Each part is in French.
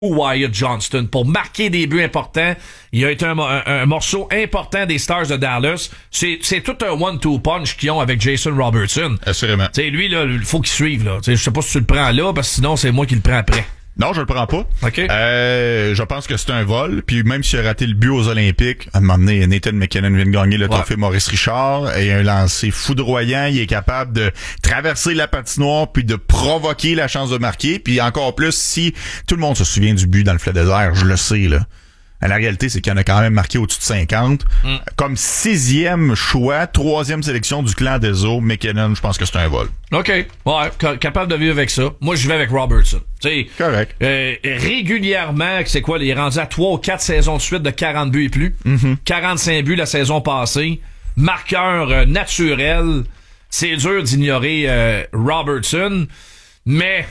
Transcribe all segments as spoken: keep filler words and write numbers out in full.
Wyatt Johnston pour marquer des buts importants. Il a été un, un, un morceau important des Stars de Dallas. C'est, c'est tout un one-two punch qu'ils ont avec Jason Robertson. Assurément. T'sais, lui, là, il faut qu'il suive, là. T'sais, je sais pas si tu le prends là, parce que sinon, c'est moi qui le prends après. Non, je le prends pas. OK. Euh, je pense que c'est un vol. Puis même s'il a raté le but aux Olympiques, à un moment donné, Nathan McKinnon vient de gagner le ouais. trophée Maurice Richard. Et un lancer foudroyant. Il est capable de traverser la patinoire puis de provoquer la chance de marquer. Puis encore plus, si tout le monde se souvient du but dans le filet désert, je le sais, là. La réalité, c'est qu'il en a quand même marqué au-dessus de cinquante. Mm. Comme sixième choix, troisième sélection du clan des eaux, McKinnon, je pense que c'est un vol. OK. Ouais, ca- capable de vivre avec ça. Moi, je vais avec Robertson. T'sais, correct. Euh, régulièrement, c'est quoi, il est rendu à trois ou quatre saisons de suite de quarante buts et plus. Mm-hmm. quarante-cinq buts la saison passée. Marqueur euh, naturel. C'est dur d'ignorer euh, Robertson. Mais...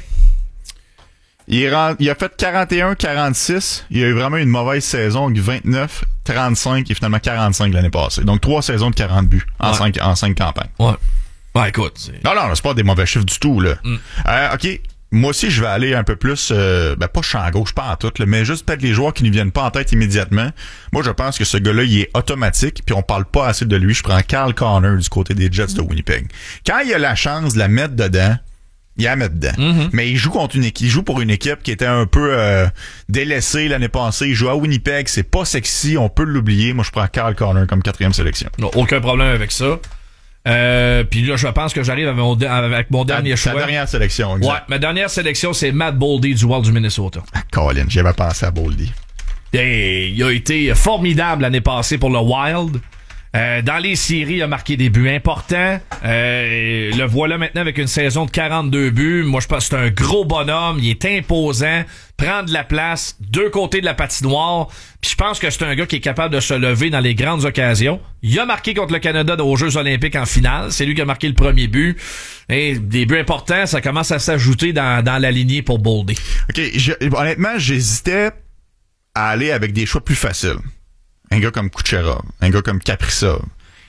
Il, est rend, il a fait quarante et un quarante-six. Il a eu vraiment une mauvaise saison avec vingt-neuf trente-cinq et finalement quarante-cinq l'année passée. Donc trois saisons de quarante buts en, ouais. cinq, en cinq campagnes. Ouais. Ouais, écoute. C'est... Non, non, c'est pas des mauvais chiffres du tout, là. Mm. Euh, OK. Moi aussi, je vais aller un peu plus, euh, ben pas champ gauche, pas en tout, là, mais juste peut-être les joueurs qui ne viennent pas en tête immédiatement. Moi, je pense que ce gars-là, il est automatique, puis on parle pas assez de lui. Je prends Kyle Connor du côté des Jets de Winnipeg. Quand il a la chance de la mettre dedans, il la met dedans. Mm-hmm. Mais il joue contre une équipe, il joue pour une équipe qui était un peu euh, délaissée l'année passée. Il joue à Winnipeg, c'est pas sexy, on peut l'oublier. Moi, je prends Kyle Connor comme quatrième sélection. Non, aucun problème avec ça. Euh, puis là, je pense que j'arrive avec mon, avec mon dernier ta, choix. Ta dernière sélection, exact. Ouais, ma dernière sélection, c'est Matt Boldy du Wild du Minnesota. Ah, Colin, j'avais pensé à Boldy. Et il a été formidable l'année passée pour le Wild. Euh, dans les séries, il a marqué des buts importants. Euh, le voilà maintenant avec une saison de quarante-deux buts. Moi, je pense que c'est un gros bonhomme. Il est imposant, prend de la place, deux côtés de la patinoire. Puis je pense que c'est un gars qui est capable de se lever dans les grandes occasions. Il a marqué contre le Canada aux Jeux olympiques en finale. C'est lui qui a marqué le premier but. Et des buts importants, ça commence à s'ajouter dans, dans la lignée pour Boldy. OK, je, honnêtement, j'hésitais à aller avec des choix plus faciles. Un gars comme Kucherov, un gars comme Kaprizov,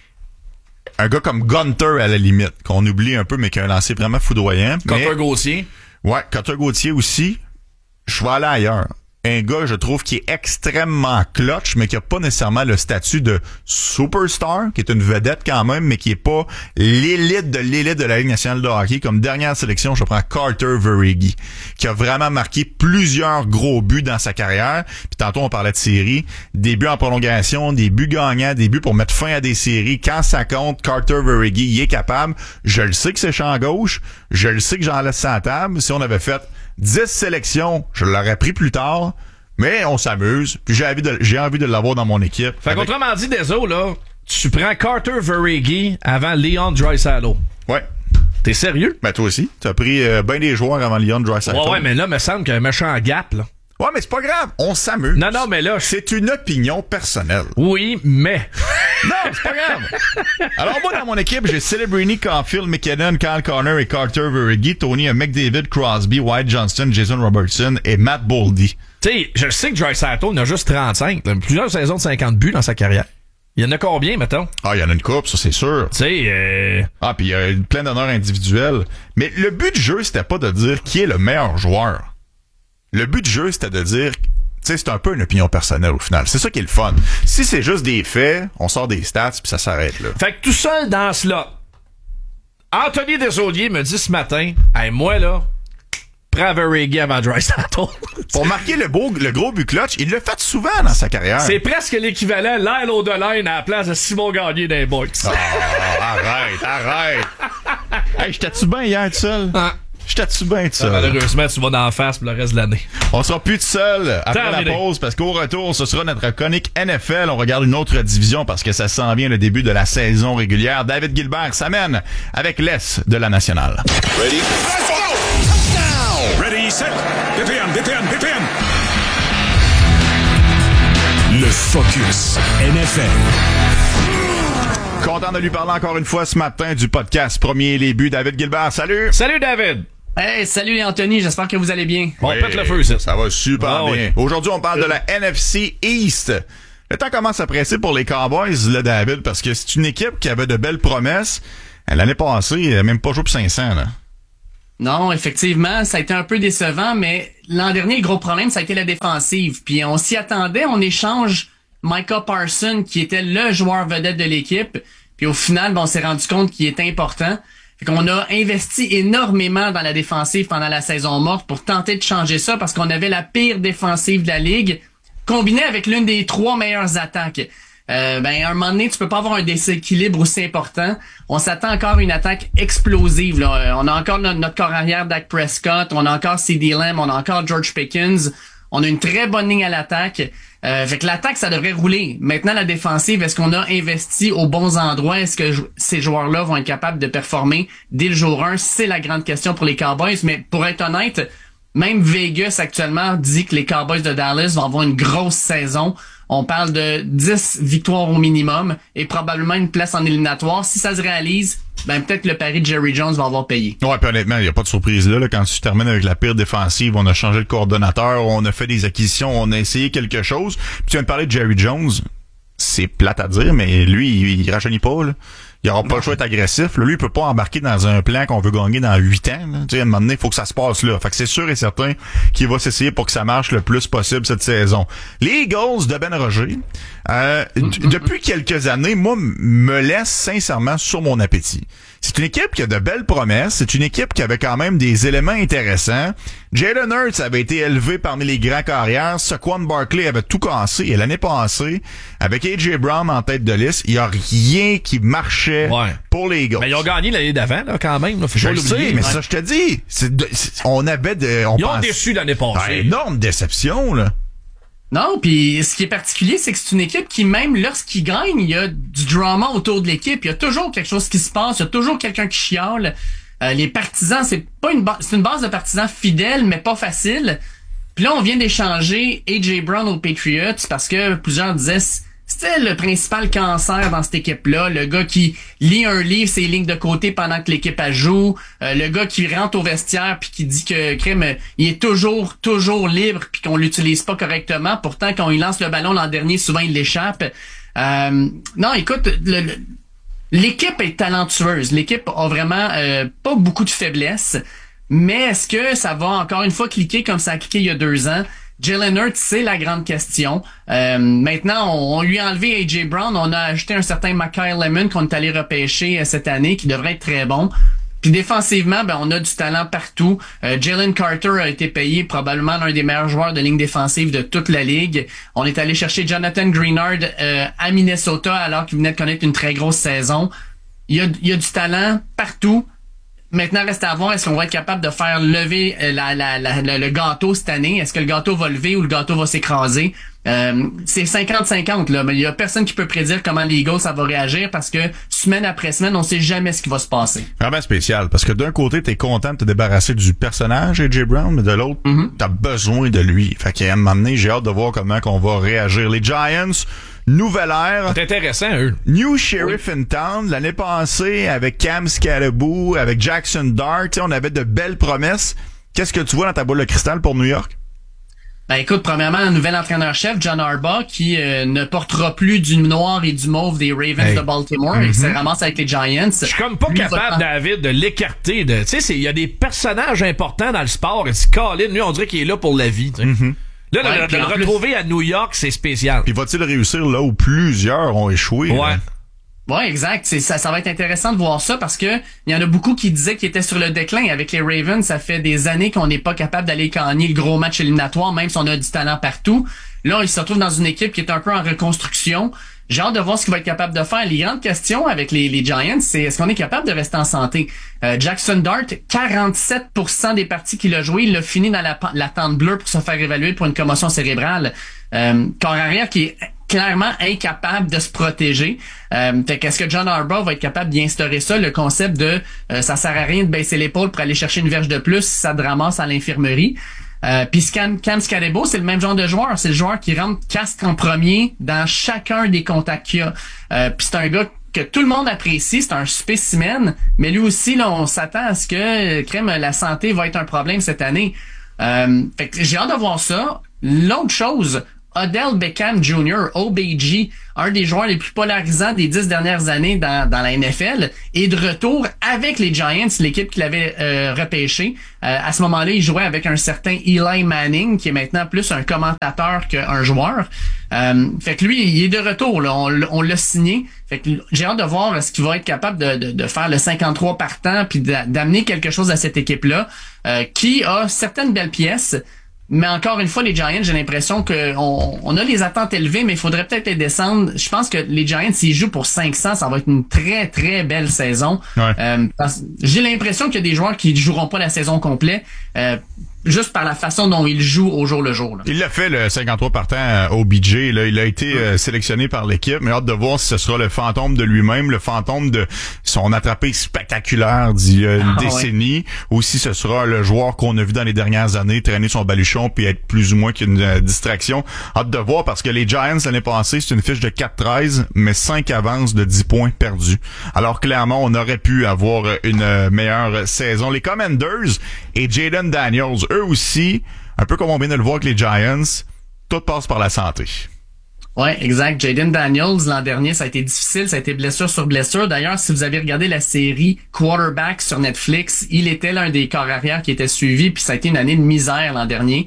un gars comme Gunter à la limite, qu'on oublie un peu, mais qui a un lancé vraiment foudroyant. Gunter Gauthier. Ouais, Gunter Gauthier aussi. Je vais aller ailleurs. Un gars, je trouve, qui est extrêmement clutch, mais qui a pas nécessairement le statut de superstar, qui est une vedette quand même, mais qui est pas l'élite de l'élite de la Ligue nationale de hockey. Comme dernière sélection, je prends Carter Verhaeghe, qui a vraiment marqué plusieurs gros buts dans sa carrière. Puis tantôt, on parlait de séries. Des buts en prolongation, des buts gagnants, des buts pour mettre fin à des séries. Quand ça compte, Carter Verhaeghe, il est capable. Je le sais que c'est champ gauche. Je le sais que j'en laisse ça à table. Si on avait fait dix sélections, je l'aurais prit plus tard, mais on s'amuse, puis j'ai envie de, j'ai envie de l'avoir dans mon équipe. Fait avec... qu'autrement dit, Deso, là, tu prends Carter Verhaeghe avant Leon Draisaitl. Ouais. T'es sérieux? Ben toi aussi. T'as pris euh, ben des joueurs avant Leon Draisaitl. Ouais, ouais, mais là, me semble qu'il y a un méchant gap, là. Ouais, mais c'est pas grave. On s'amuse. Non, non, mais là... C'est une opinion personnelle. Oui, mais... Non, c'est pas grave. Alors, moi, dans mon équipe, j'ai Celebrini, Caulfield, McKinnon, Kyle Connor et Carter Verhaeghe, Tony, McDavid, Crosby, Wyatt Johnston, Jason Robertson et Matt Boldy. Tu sais, je sais que Draisaitl en a juste trente-cinq. Là, plusieurs saisons de cinquante buts dans sa carrière. Il y en a combien, mettons? Ah, il y en a une coupe, ça, c'est sûr. Tu sais, euh... Ah, puis il y a plein d'honneurs individuels. Mais le but du jeu, c'était pas de dire qui est le meilleur joueur. Le but du jeu, c'était de dire... Tu sais, c'est un peu une opinion personnelle au final. C'est ça qui est le fun. Si c'est juste des faits, on sort des stats puis ça s'arrête là. Fait que tout seul dans cela, Anthony Desaulniers me dit ce matin, hey, moi là, prends Verhaeghe avant Draisaitl. Pour marquer le beau, le gros but clutch, il l'a fait souvent dans sa carrière. C'est presque l'équivalent l'aile au de line à la place de Simon Gagné dans les box. Oh, arrête, arrête. Hey, j'étais-tu bien hier tout seul? Ah. J'étais-tu bien tout seul? Malheureusement, tu vas dans la face pour le reste de l'année. On sera plus tout seul après Terminé. La pause parce qu'au retour, ce sera notre chronique N F L. On regarde une autre division parce que ça s'en vient le début de la saison régulière. David Gilbert s'amène avec l'Est de la nationale. Ready? Let's go! Touchdown! Ready, set, B P M, B P M, B P M. Le Focus N F L. Content de lui parler encore une fois ce matin du podcast Premier les buts. David Gilbert, salut! Salut David! Hey, salut Anthony, j'espère que vous allez bien. On oui, pète le feu, ça. Ça va super ah, bien. Oui. Aujourd'hui, on parle de la N F C East. Le temps commence à presser pour les Cowboys, là, David, parce que c'est une équipe qui avait de belles promesses. L'année passée, elle n'a même pas joué pour cinq cents, là. Non, effectivement, ça a été un peu décevant, mais l'an dernier, le gros problème, ça a été la défensive. Puis on s'y attendait, on échange Micah Parsons, qui était le joueur vedette de l'équipe. Puis au final, ben, on s'est rendu compte qu'il était important. Fait qu'on a investi énormément dans la défensive pendant la saison morte pour tenter de changer ça, parce qu'on avait la pire défensive de la ligue, combinée avec l'une des trois meilleures attaques. Euh, ben, à un moment donné, tu peux pas avoir un déséquilibre aussi important. On s'attend encore à une attaque explosive, là. On a encore notre, notre corps arrière Dak Prescott, on a encore CeeDee Lamb, on a encore George Pickens. On a une très bonne ligne à l'attaque. Euh, fait que l'attaque, ça devrait rouler. Maintenant, la défensive, est-ce qu'on a investi aux bons endroits? Est-ce que j- ces joueurs-là vont être capables de performer dès le jour un? C'est la grande question pour les Cowboys. Mais pour être honnête, même Vegas actuellement dit que les Cowboys de Dallas vont avoir une grosse saison. On parle de dix victoires au minimum et probablement une place en éliminatoire. Si ça se réalise, ben peut-être que le pari de Jerry Jones va avoir payé. Ouais, puis honnêtement, il n'y a pas de surprise là, là. Quand tu termines avec la pire défensive, on a changé le coordonnateur, on a fait des acquisitions, on a essayé quelque chose. Puis tu viens de parler de Jerry Jones. C'est plate à dire, mais lui, il, il rajeunit pas, là. Il aura pas le choix d'être agressif. Là, lui, il peut pas embarquer dans un plan qu'on veut gagner dans huit ans. Là. Tu sais, à un moment donné, il faut que ça se passe là. Fait que c'est sûr et certain qu'il va s'essayer pour que ça marche le plus possible cette saison. Les Eagles de Ben Roger, euh, d- depuis quelques années, moi, m- me laisse sincèrement sur mon appétit. C'est une équipe qui a de belles promesses. C'est une équipe qui avait quand même des éléments intéressants. Jalen Hurts avait été élevé parmi les grands carrières. Saquon Barkley avait tout cassé. Et l'année passée, avec A J Brown en tête de liste, il y a rien qui marchait Ouais. pour les Eagles. Mais ils ont gagné l'année d'avant, là, quand même. Là. Faut Je pas le sais, l'oublier. mais Ouais. ça, je te dis, c'est de- c'est- on avait de, on Ils ont pense- déçu l'année Ah, passée. énorme déception, là. Non, puis ce qui est particulier, c'est que c'est une équipe qui, même lorsqu'ils gagnent, il y a du drama autour de l'équipe. Il y a toujours quelque chose qui se passe, il y a toujours quelqu'un qui chiale. Euh, les partisans, c'est pas une base, c'est une base de partisans fidèles, mais pas facile. Puis là, on vient d'échanger A J Brown aux Patriots parce que plusieurs disaient c'était le principal cancer dans cette équipe-là. Le gars qui lit un livre, ses lignes de côté pendant que l'équipe elle joue. Euh, le gars qui rentre au vestiaire puis qui dit que crème, il est toujours, toujours libre puis qu'on l'utilise pas correctement. Pourtant, quand il lance le ballon l'an dernier, souvent il l'échappe. Euh, non, écoute, le, le- l'équipe est talentueuse. L'équipe a vraiment euh, pas beaucoup de faiblesses. Mais est-ce que ça va encore une fois cliquer comme ça a cliqué il y a deux ans? Jalen Hurts, c'est la grande question. Euh, maintenant, on, on lui a enlevé A J Brown, on a ajouté un certain Mekhi Lemon qu'on est allé repêcher euh, cette année, qui devrait être très bon. Puis défensivement, ben on a du talent partout. Euh, Jalen Carter a été payé probablement l'un des meilleurs joueurs de ligne défensive de toute la ligue. On est allé chercher Jonathan Greenard euh, à Minnesota alors qu'il venait de connaître une très grosse saison. Il y a, il y a du talent partout. Maintenant, reste à voir, est-ce qu'on va être capable de faire lever euh, la, la, la, le, le gâteau cette année? Est-ce que le gâteau va lever ou le gâteau va s'écraser? Euh, c'est cinquante cinquante, là, mais il y a personne qui peut prédire comment les Eagles, ça va réagir parce que semaine après semaine, on sait jamais ce qui va se passer. Vraiment spécial, parce que d'un côté, t'es content de te débarrasser du personnage A J Brown, mais de l'autre, Mm-hmm. t'as besoin de lui. Fait qu'à un moment donné, j'ai hâte de voir comment qu'on va réagir. Les Giants, nouvelle ère. C'est intéressant, eux. New Sheriff in Town, l'année passée, avec Cam Scalaboo, avec Jackson Dart, tu sais, on avait de belles promesses. Qu'est-ce que tu vois dans ta boule de cristal pour New York? Ben écoute, premièrement, un nouvel entraîneur-chef, John Harbaugh, qui euh, ne portera plus du noir et du mauve des Ravens Hey. de Baltimore et qui se ramasse avec les Giants. Je suis comme pas Lui, va capable, prendre- David, de l'écarter. De, tu sais, c'est- il y a des personnages importants dans le sport. Et c'est Colin, lui, on dirait qu'il est là pour la vie. tu sais. Là, Ouais, de, de puis le en plus- retrouver à New York, c'est spécial. Puis va-t-il réussir là où plusieurs ont échoué? Ouais. là? Ouais, exact. C'est, ça, ça va être intéressant de voir ça parce que il y en a beaucoup qui disaient qu'ils étaient sur le déclin. Avec les Ravens, ça fait des années qu'on n'est pas capable d'aller gagner le gros match éliminatoire, même si on a du talent partout. Là, ils se retrouvent dans une équipe qui est un peu en reconstruction. J'ai hâte de voir ce qu'il va être capable de faire. Les grandes questions avec les, les Giants, c'est est-ce qu'on est capable de rester en santé? Euh, Jackson Dart, quarante-sept pour cent des parties qu'il a jouées, il a fini dans la, la tente bleue pour se faire évaluer pour une commotion cérébrale. Euh, corps arrière qui est clairement incapable de se protéger. Euh, fait qu'est-ce que John Harbaugh va être capable d'y instaurer ça, le concept de euh, ça sert à rien de baisser l'épaule pour aller chercher une verge de plus si ça te ramasse à l'infirmerie. Euh, Puis Cam, Cam Scalaboo, c'est le même genre de joueur. C'est le joueur qui rentre casque en premier dans chacun des contacts qu'il y a. Euh, Puis c'est un gars que tout le monde apprécie, c'est un spécimen, mais lui aussi, là, on s'attend à ce que crème, la santé va être un problème cette année. Euh, fait que j'ai hâte de voir ça. L'autre chose, Odell Beckham junior, O B G, un des joueurs les plus polarisants des dix dernières années dans, dans la N F L, est de retour avec les Giants, l'équipe qui l'avait euh, repêché. Euh, à ce moment-là, il jouait avec un certain Eli Manning, qui est maintenant plus un commentateur qu'un joueur. Euh, fait que lui, il est de retour, là. On, on l'a signé. Fait que j'ai hâte de voir ce qu'il va être capable de, de, de faire le cinquante-trois partants, puis d'amener quelque chose à cette équipe-là, euh, qui a certaines belles pièces. Mais encore une fois, les Giants, j'ai l'impression que on, on a les attentes élevées, mais il faudrait peut-être les descendre. Je pense que les Giants, s'ils jouent pour cinq cents, ça va être une très, très belle saison. Ouais. Euh, parce, j'ai l'impression qu'il y a des joueurs qui ne joueront pas la saison complète, euh, juste par la façon dont ils jouent au jour le jour. Là. Il l'a fait, le cinquante-trois partant au B J. Là. Il a été euh, sélectionné par l'équipe, mais hâte de voir si ce sera le fantôme de lui-même, le fantôme de son attrapé spectaculaire d'il y a une ah, décennie, ouais. ou si ce sera le joueur qu'on a vu dans les dernières années traîner son baluchon puis être plus ou moins qu'une euh, distraction. Hâte de voir, parce que les Giants, l'année passée, c'est une fiche de quatre treize, mais cinq avances de dix points perdus. Alors clairement, on aurait pu avoir une euh, meilleure saison. Les Commanders et Jaden Daniels, eux aussi, un peu comme on vient de le voir avec les Giants, tout passe par la santé. Ouais, exact. Jaden Daniels, l'an dernier, ça a été difficile, ça a été blessure sur blessure. D'ailleurs, si vous avez regardé la série Quarterback sur Netflix, il était l'un des corps arrière qui était suivi, puis ça a été une année de misère l'an dernier.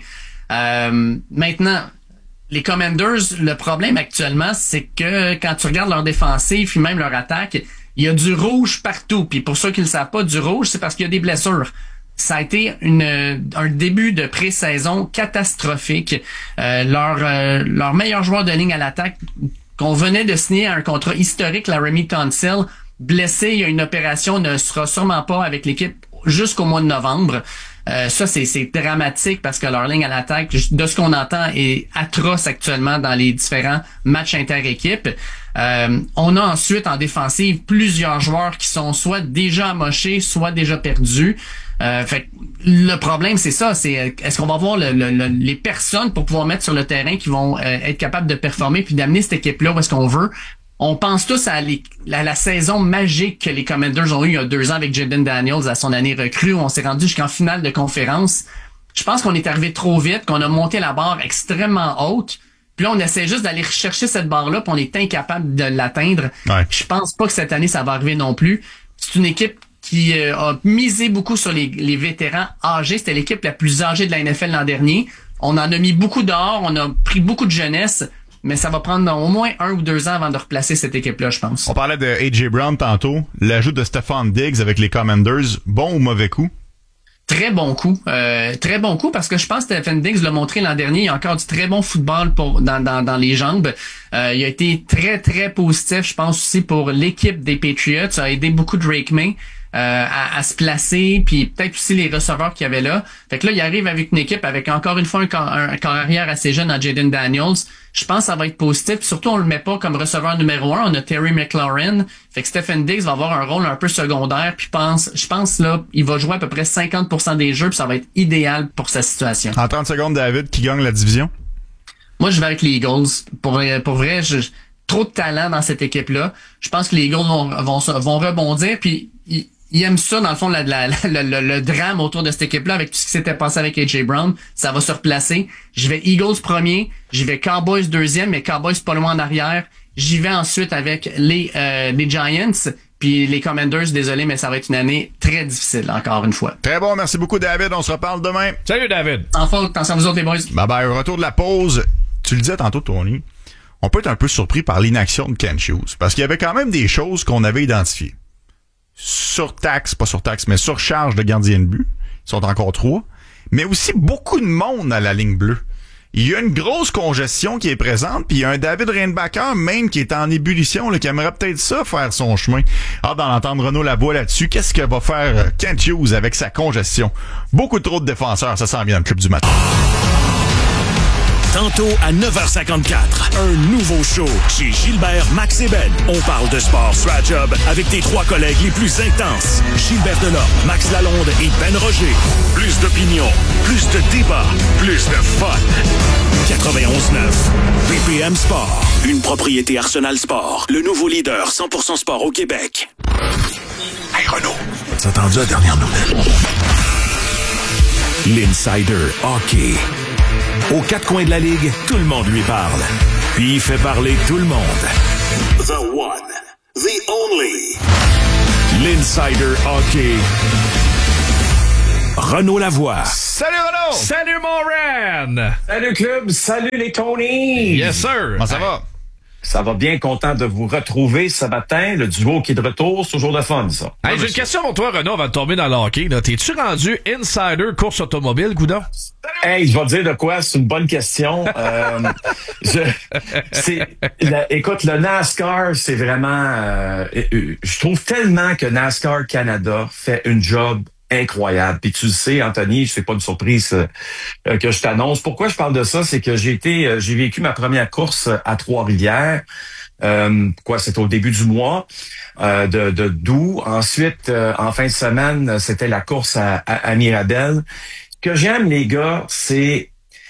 Euh, maintenant, les Commanders, le problème actuellement, c'est que quand tu regardes leur défensive, puis même leur attaque, il y a du rouge partout. Puis pour ceux qui ne le savent pas, du rouge, c'est parce qu'il y a des blessures. Ça a été une, un début de pré-saison catastrophique. Euh, leur, euh, leur meilleur joueur de ligne à l'attaque, qu'on venait de signer un contrat historique, Laramie Tunsil, blessé, il y a une opération, ne sera sûrement pas avec l'équipe jusqu'au mois de novembre. Euh, ça, c'est, c'est dramatique parce que leur ligne à l'attaque, de ce qu'on entend, est atroce actuellement dans les différents matchs inter-équipes. Euh, on a ensuite en défensive plusieurs joueurs qui sont soit déjà amochés, soit déjà perdus. Euh, fait le problème, c'est ça, c'est est-ce qu'on va avoir le, le, le, les personnes pour pouvoir mettre sur le terrain qui vont euh, être capables de performer puis d'amener cette équipe-là où est-ce qu'on veut. On pense tous à, les, à la saison magique que les Commanders ont eue il y a deux ans avec Jaden Daniels à son année recrue, où on s'est rendu jusqu'en finale de conférence. Je pense qu'on est arrivé trop vite, qu'on a monté la barre extrêmement haute. Puis là, on essaie juste d'aller rechercher cette barre-là, puis on est incapable de l'atteindre. Ouais. Je pense pas que cette année, ça va arriver non plus. C'est une équipe qui euh, a misé beaucoup sur les, les vétérans âgés. C'était l'équipe la plus âgée de la N F L l'an dernier. On en a mis beaucoup dehors, on a pris beaucoup de jeunesse, mais ça va prendre au moins un ou deux ans avant de replacer cette équipe-là, je pense. On parlait de A J Brown tantôt. L'ajout de Stephon Diggs avec les Commanders, bon ou mauvais coup? Très bon coup. Euh, très bon coup parce que je pense que Stephon Diggs l'a montré l'an dernier. Il y a encore du très bon football pour dans, dans, dans les jambes. Euh, il a été très, très positif, je pense aussi, pour l'équipe des Patriots. Ça a aidé beaucoup Drake May. Euh, à, à se placer, puis peut-être aussi les receveurs qu'il y avait là. Fait que là, il arrive avec une équipe avec encore une fois un corps, un, un corps arrière assez jeune en Jaden Daniels. Je pense que ça va être positif. Puis surtout, on le met pas comme receveur numéro un. On a Terry McLaurin. Fait que Stephon Diggs va avoir un rôle un peu secondaire. Puis pense, je pense là, il va jouer à peu près cinquante pour cent des jeux. Puis ça va être idéal pour sa situation. En trente secondes, David, qui gagne la division? Moi, je vais avec les Eagles. Pour, pour vrai, je, trop de talent dans cette équipe-là. Je pense que les Eagles vont, vont, vont rebondir. Puis ils, Il aime ça, dans le fond, la, la, la, le, le drame autour de cette équipe-là, avec tout ce qui s'était passé avec A J Brown. Ça va se replacer. Je vais Eagles premier, j'y vais Cowboys deuxième, mais Cowboys pas loin en arrière. J'y vais ensuite avec les, euh, les Giants, puis les Commanders, désolé, mais ça va être une année très difficile, encore une fois. Très bon, merci beaucoup, David. On se reparle demain. Salut, David. En faute, attention à vous autres, les boys. Bye bye, au retour de la pause. Tu le disais tantôt, Tony, on peut être un peu surpris par l'inaction de Ken Hughes, parce qu'il y avait quand même des choses qu'on avait identifiées. Surtaxe, pas surtaxe, mais surcharge de gardiens de but. Ils sont encore trois. Mais aussi beaucoup de monde à la ligne bleue. Il y a une grosse congestion qui est présente, puis il y a un David Reinbacher même qui est en ébullition, là, qui aimerait peut-être ça faire son chemin. Hâte d'en entendre Renaud Lavoie là-dessus. Qu'est-ce que va faire Kent Hughes avec sa congestion? Beaucoup trop de défenseurs, ça s'en vient dans le club du matin. Tantôt à neuf heures cinquante-quatre, un nouveau show chez Gilbert, Max et Ben. On parle de sport sur la job avec tes trois collègues les plus intenses. Gilbert Delorme, Max Lalonde et Ben Roger. Plus d'opinion, plus de débat, plus de fun. quatre-vingt-onze neuf, B P M Sport. Une propriété Arsenal Sport. Le nouveau leader cent pour cent sport au Québec. Hey Renaud, t'as entendu la dernière nouvelle? L'Insider Hockey. Aux quatre coins de la Ligue, tout le monde lui parle. Puis il fait parler tout le monde. The one, the only. L'Insider Hockey. Renaud Lavoie. Salut Renaud! Salut Moran! Salut club, salut les Tony! Yes sir! Comment ça va? Ça va bien, content de vous retrouver ce matin. Le duo qui est de retour, c'est toujours de fun, ça. Hey, j'ai une question pour toi, Renaud, avant de tomber dans le hockey. Là. T'es-tu rendu insider course automobile, Goudon? Hey, je vais te dire de quoi, c'est une bonne question. euh, je, c'est, la, écoute, le NASCAR, c'est vraiment... Euh, je trouve tellement que NASCAR Canada fait une job incroyable. Puis tu le sais, Anthony, c'est pas une surprise euh, que je t'annonce. Pourquoi je parle de ça? C'est que j'ai été, euh, j'ai vécu ma première course à Trois-Rivières. Euh, quoi, c'était au début du mois euh, de, de d'août. Ensuite, euh, en fin de semaine, c'était la course à, à, à Mirabel. Ce que j'aime, les gars, c'est...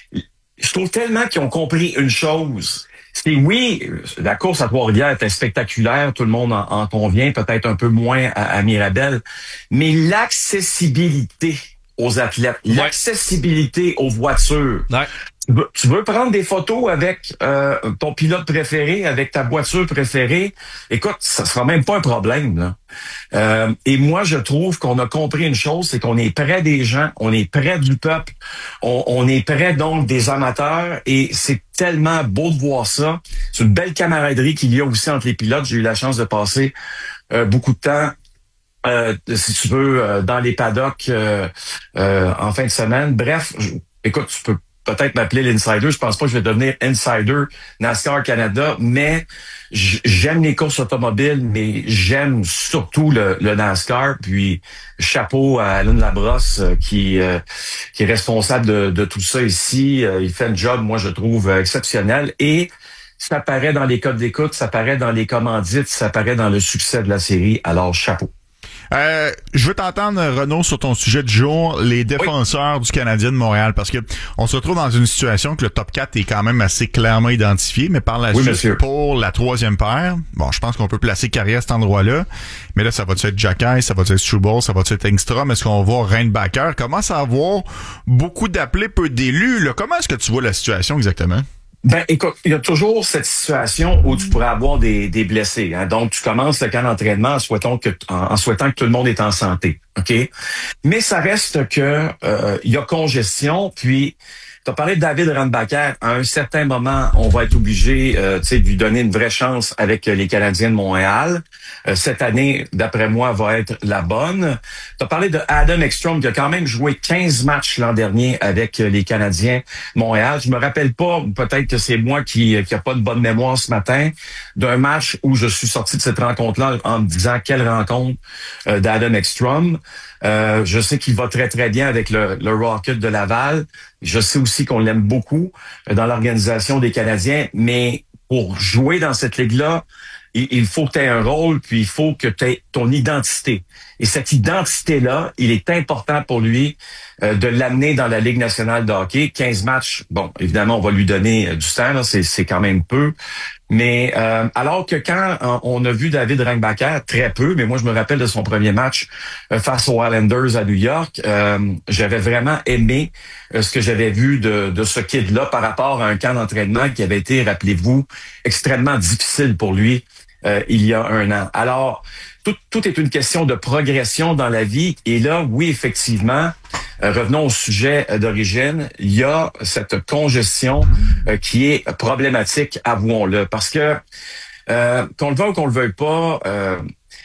Je trouve tellement qu'ils ont compris une chose. C'est oui, la course à Trois-Rivières était spectaculaire, tout le monde en, en convient, peut-être un peu moins à, à Mirabel, mais l'accessibilité aux athlètes, ouais. l'accessibilité aux voitures. Ouais. Tu veux, tu veux prendre des photos avec euh, ton pilote préféré, avec ta voiture préférée, écoute, ça sera même pas un problème, là. Euh, et moi, je trouve qu'on a compris une chose, c'est qu'on est près des gens, on est près du peuple, on, on est près donc des amateurs, et c'est tellement beau de voir ça. C'est une belle camaraderie qu'il y a aussi entre les pilotes. J'ai eu la chance de passer euh, beaucoup de temps, euh, si tu veux, euh, dans les paddocks euh, euh, en fin de semaine. Bref, je, écoute, tu peux peut-être m'appeler l'insider. Je pense pas que je vais devenir insider NASCAR Canada, mais j'aime les courses automobiles, mais j'aime surtout le, le NASCAR. Puis chapeau à Alain Labrosse qui euh, qui est responsable de, de tout ça ici. Il fait un job, moi je trouve exceptionnel, et ça paraît dans les codes d'écoute, ça paraît dans les commandites, ça paraît dans le succès de la série. Alors chapeau. Euh, je veux t'entendre, Renaud, sur ton sujet du jour, les défenseurs oui. du Canadien de Montréal, parce que on se retrouve dans une situation que le top quatre est quand même assez clairement identifié, mais par la oui, suite, monsieur. pour la troisième paire, bon, je pense qu'on peut placer Carrière à cet endroit-là, mais là, ça va-tu être Jacky, ça va-tu être Struble, ça va-tu être Engstrom, est-ce qu'on va voir Reinbacker? Commence à avoir beaucoup d'appelés, peu d'élus, là. Comment est-ce que tu vois la situation exactement? Ben, écoute, il y a toujours cette situation où tu pourrais avoir des, des blessés. Hein? Donc, tu commences le camp d'entraînement en souhaitant que, en, en souhaitant que tout le monde est en santé. OK? Mais ça reste que euh, il y a congestion, puis tu as parlé de David Reinbacker. À un certain moment, on va être obligé euh, de lui donner une vraie chance avec les Canadiens de Montréal. Euh, cette année, d'après moi, va être la bonne. Tu as parlé de Adam Ekstrom, qui a quand même joué quinze matchs l'an dernier avec les Canadiens de Montréal. Je me rappelle pas, peut-être que c'est moi qui qui a pas de bonne mémoire ce matin, d'un match où je suis sorti de cette rencontre-là en me disant quelle rencontre euh, d'Adam Ekstrom. Euh, je sais qu'il va très, très bien avec le, le Rocket de Laval. Je sais aussi qu'on l'aime beaucoup dans l'organisation des Canadiens, mais pour jouer dans cette ligue-là, il, il faut que tu aies un rôle, puis il faut que tu aies ton identité. Et cette identité-là, il est important pour lui euh, de l'amener dans la Ligue nationale de hockey. quinze matchs, bon, évidemment, on va lui donner euh, du temps, là, c'est, c'est quand même peu. Mais euh, alors que quand on a vu David Reinbacker, très peu, mais moi je me rappelle de son premier match euh, face aux Islanders à New York, euh, j'avais vraiment aimé euh, ce que j'avais vu de, de ce kid-là par rapport à un camp d'entraînement qui avait été, rappelez-vous, extrêmement difficile pour lui euh, il y a un an. Alors, tout, tout est une question de progression dans la vie. Et là, oui, effectivement, euh, revenons au sujet euh, d'origine, il y a cette congestion euh, qui est problématique, avouons-le. Parce que, euh, qu'on le veuille ou qu'on le veuille pas, euh,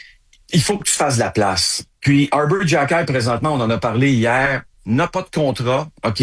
il faut que tu fasses la place. Puis, Arber Xhekaj, présentement, on en a parlé hier, n'a pas de contrat, OK?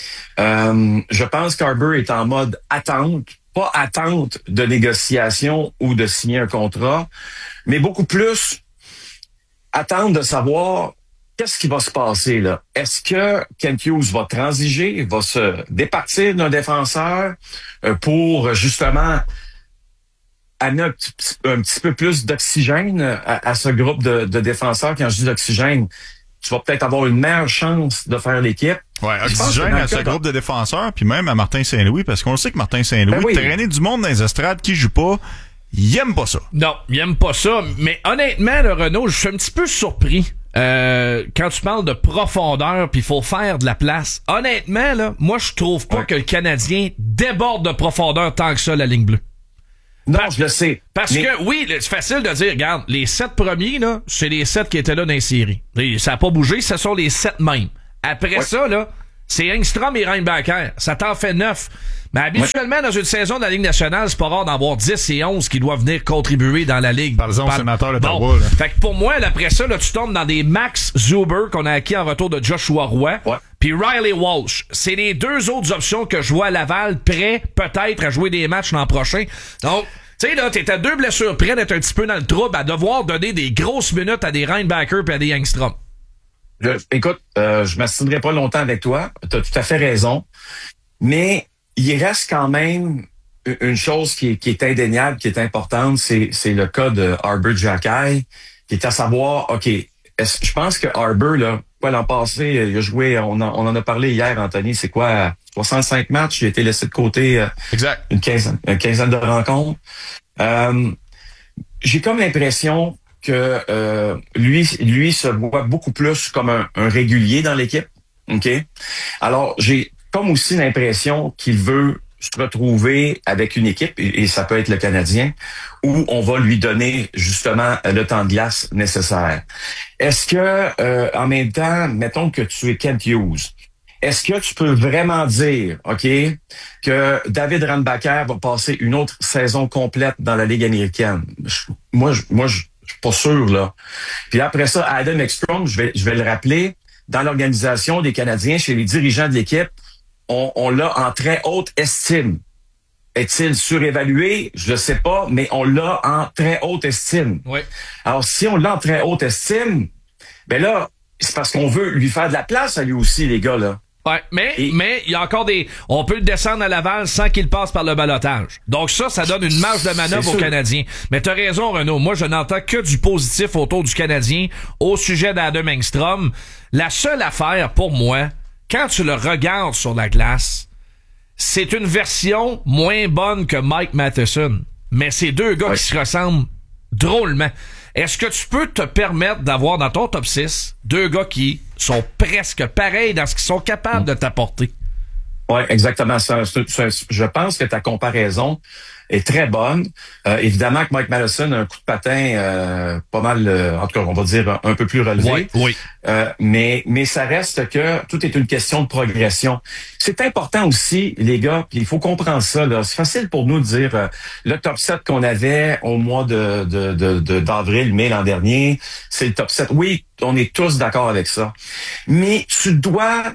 Euh, je pense qu'Arber est en mode attente, pas attente de négociation ou de signer un contrat, mais beaucoup plus attendre de savoir qu'est-ce qui va se passer là. Est-ce que Kent Hughes va transiger, va se départir d'un défenseur euh, pour justement amener un petit, un petit peu plus d'oxygène à, à ce groupe de, de défenseurs? Quand je dis d'oxygène, tu vas peut-être avoir une meilleure chance de faire l'équipe. Ouais, oxygène à ce groupe de défenseurs, puis même à Martin Saint-Louis, parce qu'on sait que Martin Saint-Louis, ben oui. traîner du monde dans les estrades qui joue pas, il aime pas ça. Non, il aime pas ça. Mais honnêtement, le Renaud, je suis un petit peu surpris euh, quand tu parles de profondeur, puis il faut faire de la place, honnêtement, là, moi, je trouve pas ouais. que le Canadien déborde de profondeur tant que ça, la ligne bleue. Non, Parce, je le sais. Parce mais... que, oui, c'est facile de dire, regarde, les sept premiers, là, c'est les sept qui étaient là dans les séries. Et ça a pas bougé, ce sont les sept mêmes. Après ouais. ça, là, c'est Engstrom et Reinbacker. Ça t'en fait neuf. Mais habituellement, ouais. dans une saison de la Ligue nationale, c'est pas rare d'en avoir dix et onze qui doivent venir contribuer dans la Ligue. Par exemple, Par... sénateur de bon. Tawa, là. Fait que pour moi, là, après ça, là, tu tombes dans des Max Zuber qu'on a acquis en retour de Joshua Roy. Ouais. Puis Riley Walsh. C'est les deux autres options que je vois à Laval, prêts peut-être à jouer des matchs l'an prochain. Donc, tu sais, là, t'es à deux blessures près d'être un petit peu dans le trouble à devoir donner des grosses minutes à des Reinbacker et à des Engstrom. Je, écoute, euh, je m'assisterai pas longtemps avec toi. Tu as tout à fait raison. Mais il reste quand même une chose qui est, qui est indéniable, qui est importante, c'est, c'est le cas de Arber Xhekaj, qui est à savoir, OK, est-ce, je pense que Arber, là, quoi, l'an passé, il a joué, on en, on en a parlé hier, Anthony, c'est quoi, soixante-cinq matchs, il a été laissé de côté euh, exact. Une, quinzaine, une quinzaine de rencontres. Euh, j'ai comme l'impression que euh, lui, lui se voit beaucoup plus comme un, un régulier dans l'équipe. OK? Alors, j'ai comme aussi l'impression qu'il veut se retrouver avec une équipe, et, et ça peut être le Canadien, où on va lui donner justement le temps de glace nécessaire. Est-ce que, euh, en même temps, mettons que tu es Kent Hughes, est-ce que tu peux vraiment dire, OK, que David Reinbacker va passer une autre saison complète dans la Ligue américaine? Je, moi, je, moi, je, je suis pas sûr, là. Puis après ça, Adam Ekstrom, je vais, je vais le rappeler, dans l'organisation des Canadiens, chez les dirigeants de l'équipe, on, on l'a en très haute estime. Est-il surévalué? Je ne sais pas, mais on l'a en très haute estime. Oui. Alors, si on l'a en très haute estime, ben là, c'est parce qu'on veut lui faire de la place à lui aussi, les gars, là. Ouais, mais Et... mais il y a encore des on peut le descendre à Laval sans qu'il passe par le ballottage. Donc ça ça donne une marge de manœuvre aux Canadiens. Mais t'as raison Renaud, moi je n'entends que du positif autour du Canadien au sujet d'Adam Engstrom. La seule affaire pour moi, quand tu le regardes sur la glace, c'est une version moins bonne que Mike Matheson. Mais c'est deux gars ouais. qui se ressemblent drôlement. Est-ce que tu peux te permettre d'avoir dans ton top six deux gars qui sont presque pareils dans ce qu'ils sont capables de t'apporter? Oui, exactement. Ça, ça, ça, je pense que ta comparaison est très bonne. Euh, évidemment que Mike Matheson a un coup de patin euh, pas mal, euh, en tout cas, on va dire un, un peu plus relevé. Oui, oui. Euh, mais, mais ça reste que tout est une question de progression. C'est important aussi, les gars, puis il faut comprendre ça. Là. C'est facile pour nous de dire euh, le top sept qu'on avait au mois de, de, de, de d'avril, mai l'an dernier, c'est le top sept. Oui, on est tous d'accord avec ça. Mais tu dois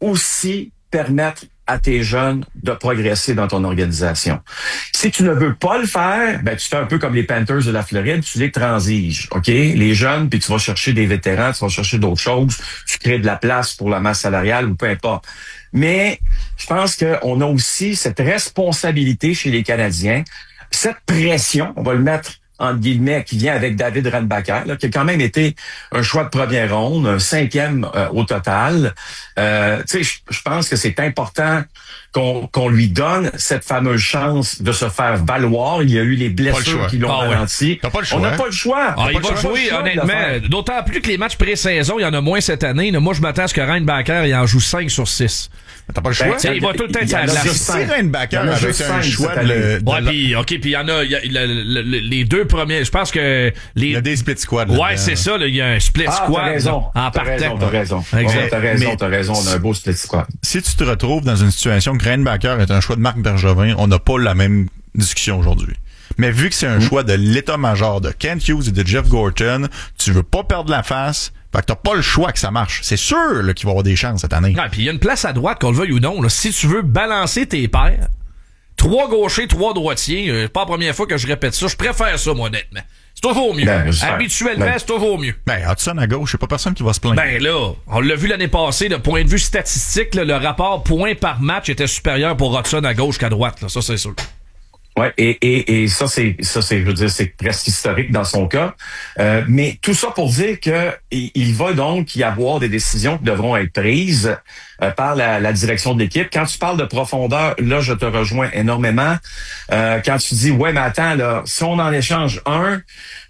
aussi permettre à tes jeunes de progresser dans ton organisation. Si tu ne veux pas le faire, ben tu fais un peu comme les Panthers de la Floride, tu les transiges, OK? Les jeunes, puis tu vas chercher des vétérans, tu vas chercher d'autres choses, tu crées de la place pour la masse salariale ou peu importe. Mais je pense qu'on a aussi cette responsabilité chez les Canadiens, cette pression, on va le mettre entre guillemets, qui vient avec David Reinbacker, là, qui a quand même été un choix de première ronde, un cinquième euh, au total. Euh, tu sais, je pense que c'est important qu'on, qu'on lui donne cette fameuse chance de se faire valoir. Il y a eu les blessures qui l'ont ah, ralenti. Ouais. T'as pas le choix. On n'a pas le choix. Ah, il va jouer, honnêtement. D'autant plus que les matchs pré-saison, il y en a moins cette année. Là, moi, je m'attends à ce que Reinbacker, il en joue cinq sur six. T'as pas le choix. Ben, il va tout le temps être à la place. Si Reinbacker avait un choix de le... Ouais, puis OK, puis il y en a, y a le, le, le, les deux premiers, je pense que les... Il y a des split squads. Ouais, là, c'est ça, il y a un split ah, squad. T'as raison, en t'as raison, t'as raison. Exact. T'as raison, Mais, t'as raison, on a un beau split squad. Si tu te retrouves dans une situation que Reinbacker est un choix de Marc Bergevin, on n'a pas la même discussion aujourd'hui. Mais vu que c'est un mmh. choix de l'état-major de Kent Hughes et de Jeff Gorton, tu veux pas perdre la face. Fait que t'as pas le choix que ça marche. C'est sûr là, qu'il va y avoir des chances cette année. Ah, puis il y a une place à droite, qu'on le veuille ou non. Là. Si tu veux balancer tes paires, trois gauchers, trois droitiers, euh, c'est pas la première fois que je répète ça. Je préfère ça, moi, honnêtement. C'est toujours mieux. Ben, Habituellement, ben, c'est toujours mieux. Ben, Hudson à gauche, c'est pas personne qui va se plaindre. Ben là, on l'a vu l'année passée, de point de vue statistique, là, le rapport point par match était supérieur pour Hudson à gauche qu'à droite. Là. Ça, c'est sûr. Ouais, et, et, et ça, c'est, ça, c'est, je veux dire, c'est presque historique dans son cas. Euh, mais tout ça pour dire que il, il va donc y avoir des décisions qui devront être prises euh, par la, la direction de l'équipe. Quand tu parles de profondeur, là, je te rejoins énormément. Euh, quand tu dis, ouais, mais attends, là, si on en échange un,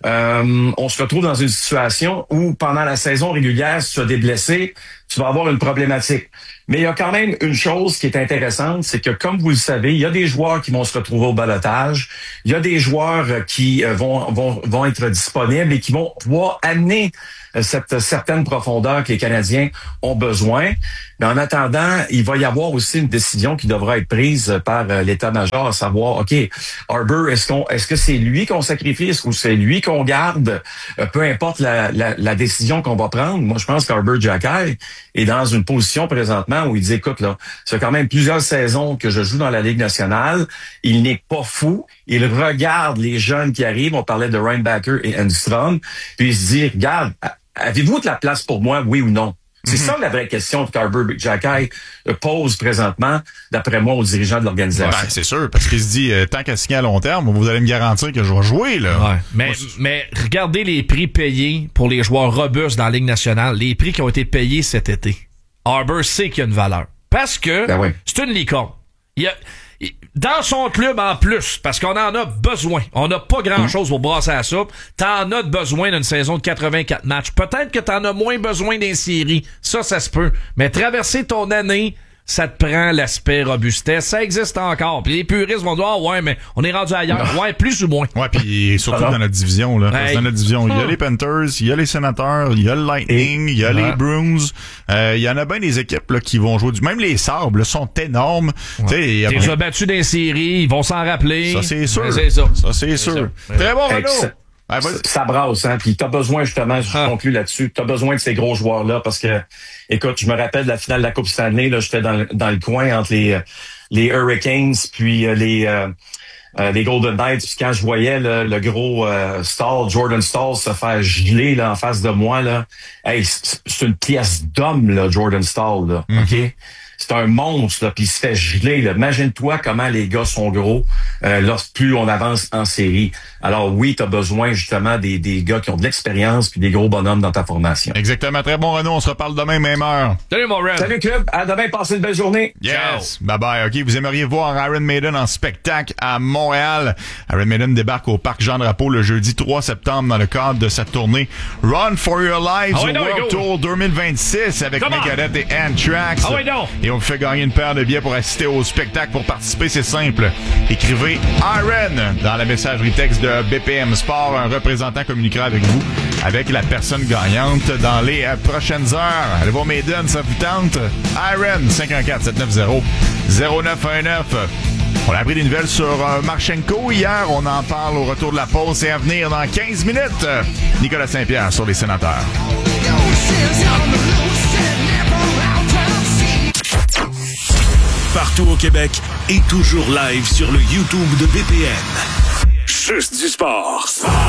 euh, on se retrouve dans une situation où pendant la saison régulière, si tu as des blessés, tu vas avoir une problématique. Mais il y a quand même une chose qui est intéressante, c'est que comme vous le savez, il y a des joueurs qui vont se retrouver au ballottage, il y a des joueurs qui vont vont vont être disponibles et qui vont pouvoir amener cette certaine profondeur que les Canadiens ont besoin. Mais en attendant, il va y avoir aussi une décision qui devra être prise par l'état-major, à savoir, OK, Arbor, est-ce qu'on, est-ce que c'est lui qu'on sacrifie, est-ce que c'est lui qu'on garde? Peu importe la, la, la décision qu'on va prendre. Moi, je pense qu'Arbor Xhekaj est dans une position présentement où il dit, écoute, là, c'est quand même plusieurs saisons que je joue dans la Ligue nationale. Il n'est pas fou. Il regarde les jeunes qui arrivent. On parlait de Reinbacker et Enstrom. Puis il se dit, regarde, avez-vous de la place pour moi, oui ou non? C'est mm-hmm. ça la vraie question qu'Arbor Xhekaj pose présentement, d'après moi, aux dirigeants de l'organisation. Ouais, c'est sûr, parce qu'il se dit, euh, tant qu'à signer à long terme, vous allez me garantir que je vais jouer, là. Ouais, mais, moi, mais regardez les prix payés pour les joueurs robustes dans la Ligue nationale, les prix qui ont été payés cet été. Arbor sait qu'il y a une valeur. Parce que ben oui. c'est une licorne. Il y a, dans son club en plus, parce qu'on en a besoin. On n'a pas grand-chose pour brasser à la soupe. T'en as besoin d'une saison de quatre-vingt-quatre matchs. Peut-être que t'en as moins besoin d'une série. Ça, ça se peut. Mais traverser ton année, ça te prend l'aspect robustesse. Ça existe encore. Puis les puristes vont dire, ah ouais, mais on est rendu ailleurs. Ouais, plus ou moins. Ouais, puis surtout dans notre division, là. Hey. Dans notre division, il y a les Panthers, il y a les Sénateurs, il y a le Lightning, il y a ouais. les Bruins. Euh, il y en a bien des équipes, là, qui vont jouer du, même les Sabres, là, sont énormes. Ouais. Tu sais, après... as battu des séries, ils vont s'en rappeler. Ça, c'est sûr. C'est ça. Ça, c'est, c'est sûr. sûr. Très bon, Renaud. Hey, Ah, ça brasse, hein. Puis t'as besoin, justement, je ah. conclue là-dessus, t'as besoin de ces gros joueurs-là parce que, écoute, je me rappelle de la finale de la Coupe Stanley, là, j'étais dans, dans le coin entre les, les Hurricanes puis les, euh, les Golden Knights. Puis quand je voyais là, le gros euh, Stahl, Jordan Stahl, se faire geler là en face de moi, là, hey, c'est une pièce d'homme, là, Jordan Stahl, là. Mm-hmm. OK? C'est un monstre, là, puis il se fait geler. Là. Imagine-toi comment les gars sont gros euh, lorsque plus on avance en série. Alors oui, tu as besoin justement des, des gars qui ont de l'expérience puis des gros bonhommes dans ta formation. Exactement. Très bon, Renaud. On se reparle demain, même heure. Salut, mon Red. Salut, club. À demain. Passez une belle journée. Yes. Ciao. Bye-bye. OK, vous aimeriez voir Iron Maiden en spectacle à Montréal. Iron Maiden débarque au Parc Jean-Drapeau le jeudi trois septembre dans le cadre de sa tournée Run for Your Lives ah ouais, World non, Tour deux mille vingt-six avec Come Megadeth et Anthrax. Ah ouais, non. Et on vous fait gagner une paire de billets pour assister au spectacle. Pour participer, c'est simple. Écrivez Iron dans la messagerie texte de B P M Sport. Un représentant communiquera avec vous, avec la personne gagnante dans les euh, prochaines heures. Allez voir Maiden, ça vous tente? Iron, cinq un quatre sept neuf zéro zéro neuf un neuf. On a appris des nouvelles sur euh, Marchenko hier. On en parle au retour de la pause. C'est à venir dans quinze minutes. Nicolas Saint-Pierre sur les Sénateurs. Partout au Québec et toujours live sur le YouTube de B P M. Juste du sport.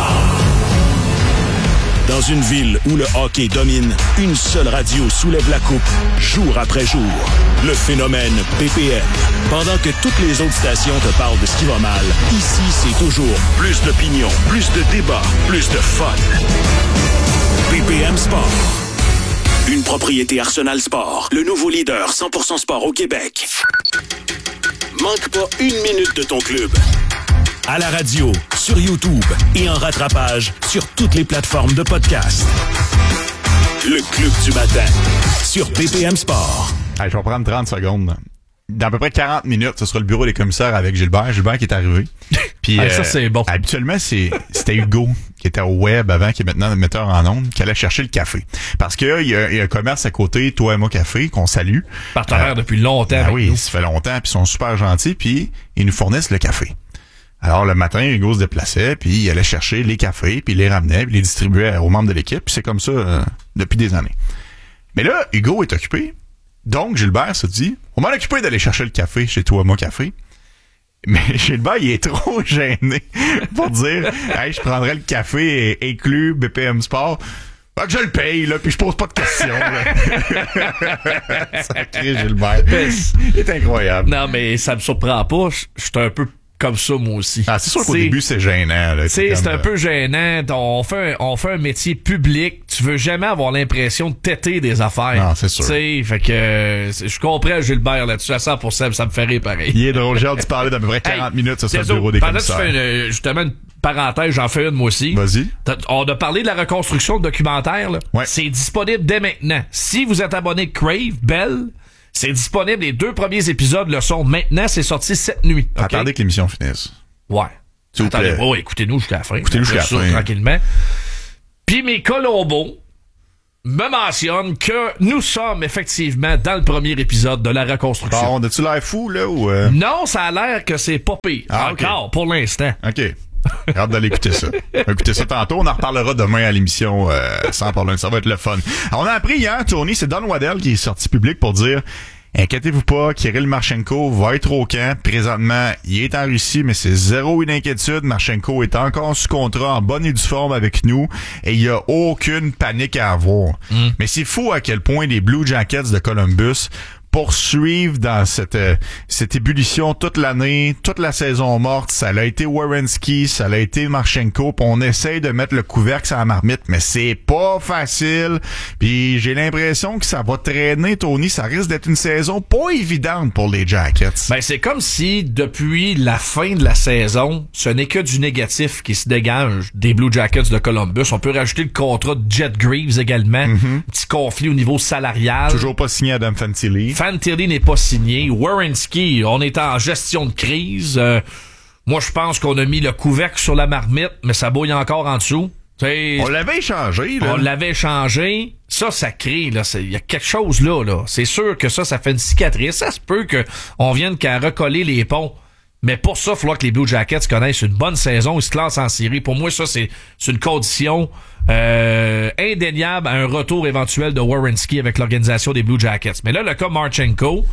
Dans une ville où le hockey domine, une seule radio soulève la coupe, jour après jour. Le phénomène B P M. Pendant que toutes les autres stations te parlent de ce qui va mal, ici, c'est toujours plus d'opinion, plus de débats, plus de fun. B P M Sport. Une propriété Arsenal Sport, le nouveau leader cent pour cent sport au Québec. Manque pas une minute de ton club. À la radio, sur YouTube et en rattrapage sur toutes les plateformes de podcast. Le club du matin sur B P M Sport. Allez, je vais prendre trente secondes. Dans à peu près quarante minutes, ce sera le bureau des commissaires avec Gilbert. Gilbert qui est arrivé. Puis ah, ça, euh, c'est bon. Habituellement, c'est, c'était Hugo qui était au web avant, qui est maintenant le metteur en ondes, qui allait chercher le café. Parce que il y a, y a un commerce à côté, Toi et moi Café, qu'on salue. Partenaire euh, depuis longtemps. Ben oui, nous. ça fait longtemps, puis ils sont super gentils, puis ils nous fournissent le café. Alors, le matin, Hugo se déplaçait, puis il allait chercher les cafés, puis il les ramenait, puis il les distribuait aux membres de l'équipe. Puis c'est comme ça euh, depuis des années. Mais là, Hugo est occupé. Donc, Gilbert se dit, on m'a occupé d'aller chercher le café chez Toi et moi Café. Mais Gilbert, il est trop gêné pour dire, hey, je prendrais le café inclus B P M Sport. Fait que je le paye, là, puis je pose pas de questions, là. Sacré Gilbert. Il est incroyable. Non, mais ça me surprend pas. Je suis un peu comme ça, moi aussi. Ah, c'est sûr qu'au début, c'est gênant. Là, c'est, c'est un euh... peu gênant. On fait, un, on fait un métier public. Tu veux jamais avoir l'impression de têter des affaires. Non, c'est sûr. T'sais, fait que euh, je comprends Gilbert là-dessus à cent pour cent, ça me fait rire pareil. Il est drôle. J'ai hâte de parler d'à peu près quarante hey, minutes sur le bureau des pendant commissaires. Que tu fais une, justement une parenthèse, j'en fais une moi aussi. Vas-y. T'as, on a parlé de la reconstruction de documentaire. Là. Ouais. C'est disponible dès maintenant. Si vous êtes abonné Crave, Bell, c'est disponible. Les deux premiers épisodes le sont maintenant. C'est sorti cette nuit. Okay? Attendez que l'émission finisse. Ouais. S'il vous plaît. Oh, écoutez-nous jusqu'à la fin. Écoutez-nous jusqu'à la fin. Tranquillement. Puis mes Colombos me mentionnent que nous sommes effectivement dans le premier épisode de la reconstruction. Bon, on a-tu l'air fou, là, ou... Euh... Non, ça a l'air que c'est pas pire. Ah, okay. Encore, pour l'instant. OK. J'ai hâte d'aller écouter ça. Écoutez ça tantôt. On en reparlera demain à l'émission euh, sans problème. Ça va être le fun. Alors, on a appris hier, Tony, c'est Don Waddell qui est sorti public pour dire... Inquiétez-vous pas, Kirill Marchenko va être au camp. Présentement, il est en Russie, mais c'est zéro une inquiétude. Marchenko est encore sous contrat, en bonne et due forme avec nous, et il y a aucune panique à avoir. Mm. Mais c'est fou à quel point les Blue Jackets de Columbus poursuivre dans cette euh, cette ébullition toute l'année, toute la saison morte. Ça a été Werenski, ça a été Marchenko, pis on essaye de mettre le couvercle sur la marmite, mais c'est pas facile. Puis j'ai l'impression que ça va traîner, Tony. Ça risque d'être une saison pas évidente pour les Jackets. Ben c'est comme si depuis la fin de la saison, ce n'est que du négatif qui se dégage des Blue Jackets de Columbus. On peut rajouter le contrat de Jet Greaves également. Mm-hmm. Petit conflit au niveau salarial. Toujours pas signé Adam Fantilli. Fantilli n'est pas signé. Werenski, on est en gestion de crise. Euh, moi, je pense qu'on a mis le couvercle sur la marmite, mais ça bouille encore en dessous. T'sais, on l'avait échangé, là. On l'avait échangé. Ça, ça crée, là. Il y a quelque chose là, là. C'est sûr que ça, ça fait une cicatrice. Ça se peut qu'on vienne qu'à recoller les ponts. Mais pour ça, il va falloir que les Blue Jackets connaissent une bonne saison. Ils se classent en série. Pour moi, ça, c'est, c'est une condition euh, indéniable à un retour éventuel de Werenski avec l'organisation des Blue Jackets. Mais là, le cas Marchenko,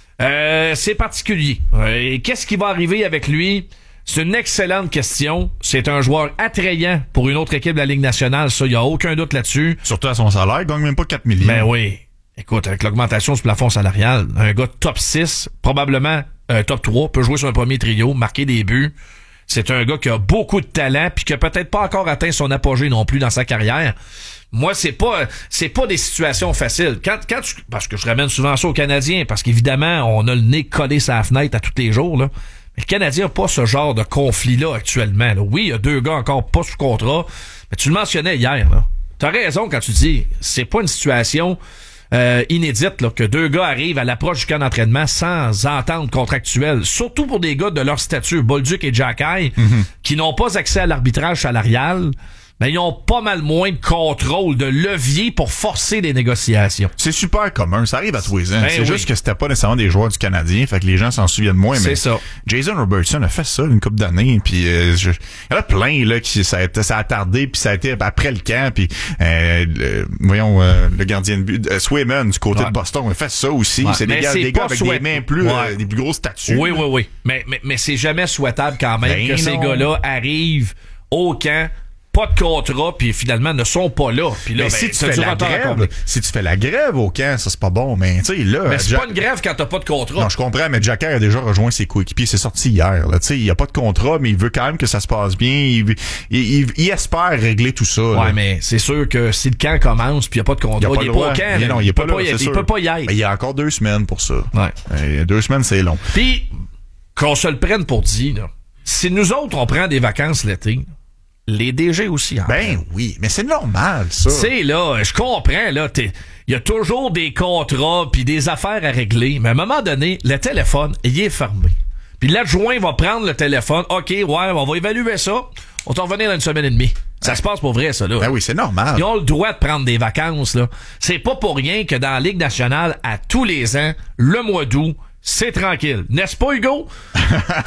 euh, c'est particulier. Et qu'est-ce qui va arriver avec lui? C'est une excellente question. C'est un joueur attrayant pour une autre équipe de la Ligue nationale. Ça, il n'y a aucun doute là-dessus. Surtout à son salaire, il gagne même pas quatre millions. Ben oui. Écoute, avec l'augmentation du plafond salarial, un gars top six, probablement euh, top trois, peut jouer sur un premier trio, marquer des buts. C'est un gars qui a beaucoup de talent puis qui a peut-être pas encore atteint son apogée non plus dans sa carrière. Moi, c'est pas c'est pas des situations faciles. Quand quand tu, parce que je ramène souvent ça aux Canadiens, parce qu'évidemment, on a le nez collé sur la fenêtre à tous les jours, là. Mais le Canadien n'a pas ce genre de conflit-là actuellement, là. Oui, il y a deux gars encore pas sous contrat, mais tu le mentionnais hier, là. T'as raison quand tu dis, c'est pas une situation Euh, inédite là, que deux gars arrivent à l'approche du camp d'entraînement sans entente contractuelle, surtout pour des gars de leur statut, Bolduc et Jacky, mm-hmm. qui n'ont pas accès à l'arbitrage salarial. Ben, ils ont pas mal moins de contrôle, de levier pour forcer les négociations. C'est super commun. Ça arrive à tous les ans. Ben c'est oui. juste que c'était pas nécessairement des joueurs du Canadien, fait que les gens s'en souviennent moins. C'est mais ça. Jason Robertson a fait ça une couple d'années, puis euh, je... il y en a plein là qui ça a, été, ça a tardé, puis ça a été après le camp, puis euh, le, voyons euh, le gardien de but, euh, Swayman du côté ouais. de Boston a fait ça aussi. Ouais. C'est des gars, des gars avec souhait... des mains plus, ouais. euh, des plus gros statuts. Oui, oui, oui. Mais mais mais c'est jamais souhaitable quand même ben que non. ces gars-là arrivent au camp. Pas de contrat, puis finalement ne sont pas là. Puis là, mais ben, si tu fais la grève, si tu fais la grève au camp, ça c'est pas bon. Mais tu sais là, mais c'est Jack... pas une grève quand t'as pas de contrat. Non, je comprends, mais Jacky a déjà rejoint ses coéquipiers. C'est sorti hier. Là, tu sais, il y a pas de contrat, mais il veut quand même que ça se passe bien. Il, il, il, il espère régler tout ça. Ouais, là. mais c'est sûr que si le camp commence, puis il y a pas de contrat, il, il est pas au camp. Il, non, il est pas là. Il peut pas y être. Mais il y a encore deux semaines pour ça. Ouais. Et deux semaines, c'est long. Puis qu'on se le prenne pour dit, là, si nous autres on prend des vacances l'été. Les D G aussi. En ben fait. Oui, mais c'est normal, ça. Tu sais, là, je comprends, là, il y a toujours des contrats puis des affaires à régler, mais à un moment donné, le téléphone, il est fermé. Puis l'adjoint va prendre le téléphone, OK, ouais, on va évaluer ça, on va revenir dans une semaine et demie. Ça ben, se passe pour vrai, ça, là. Ben oui, c'est normal. Ils ont le droit de prendre des vacances, là. C'est pas pour rien que dans la Ligue nationale, à tous les ans, le mois d'août, c'est tranquille. N'est-ce pas, Hugo? ouais,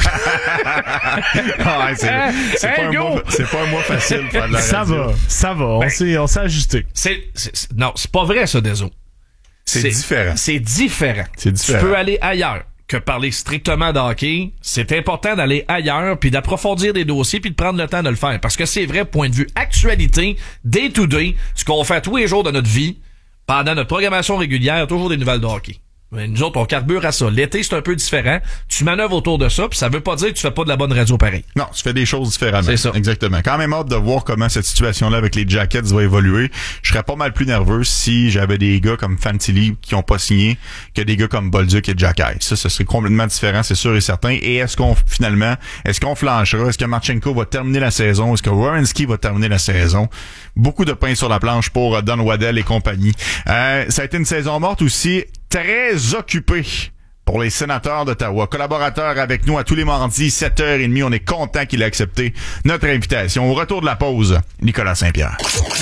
c'est c'est, pas un mois, c'est pas un mois facile pour faire de la ça radio. va, ça va. On, ben, s'est, on s'est ajusté. C'est, c'est, c'est, non, c'est pas vrai, ça, Deso. C'est, c'est différent. C'est différent. C'est différent. Tu peux aller ailleurs que parler strictement de hockey. C'est important d'aller ailleurs, puis d'approfondir des dossiers, puis de prendre le temps de le faire. Parce que c'est vrai, point de vue actualité, day to day, ce qu'on fait tous les jours de notre vie, pendant notre programmation régulière, toujours des nouvelles de hockey. Mais nous autres, on carbure à ça. L'été, c'est un peu différent. Tu manœuvres autour de ça, puis ça veut pas dire que tu fais pas de la bonne radio pareil. Non, tu fais des choses différemment. C'est ça. Exactement. Quand même hâte de voir comment cette situation-là avec les Jackets va évoluer. Je serais pas mal plus nerveux si j'avais des gars comme Fantilli qui ont pas signé que des gars comme Bolduc et Jack Eye. Ça, ce serait complètement différent, c'est sûr et certain. Et est-ce qu'on, finalement, est-ce qu'on flanchera? Est-ce que Marchenko va terminer la saison? Est-ce que Werenski va terminer la saison? Beaucoup de pain sur la planche pour Don Waddell et compagnie. Euh, ça a été une saison morte aussi, très occupée pour les Sénateurs d'Ottawa. Collaborateur avec nous à tous les mardis, sept heures trente. On est content qu'il ait accepté notre invitation. Au retour de la pause, Nicolas Saint-Pierre.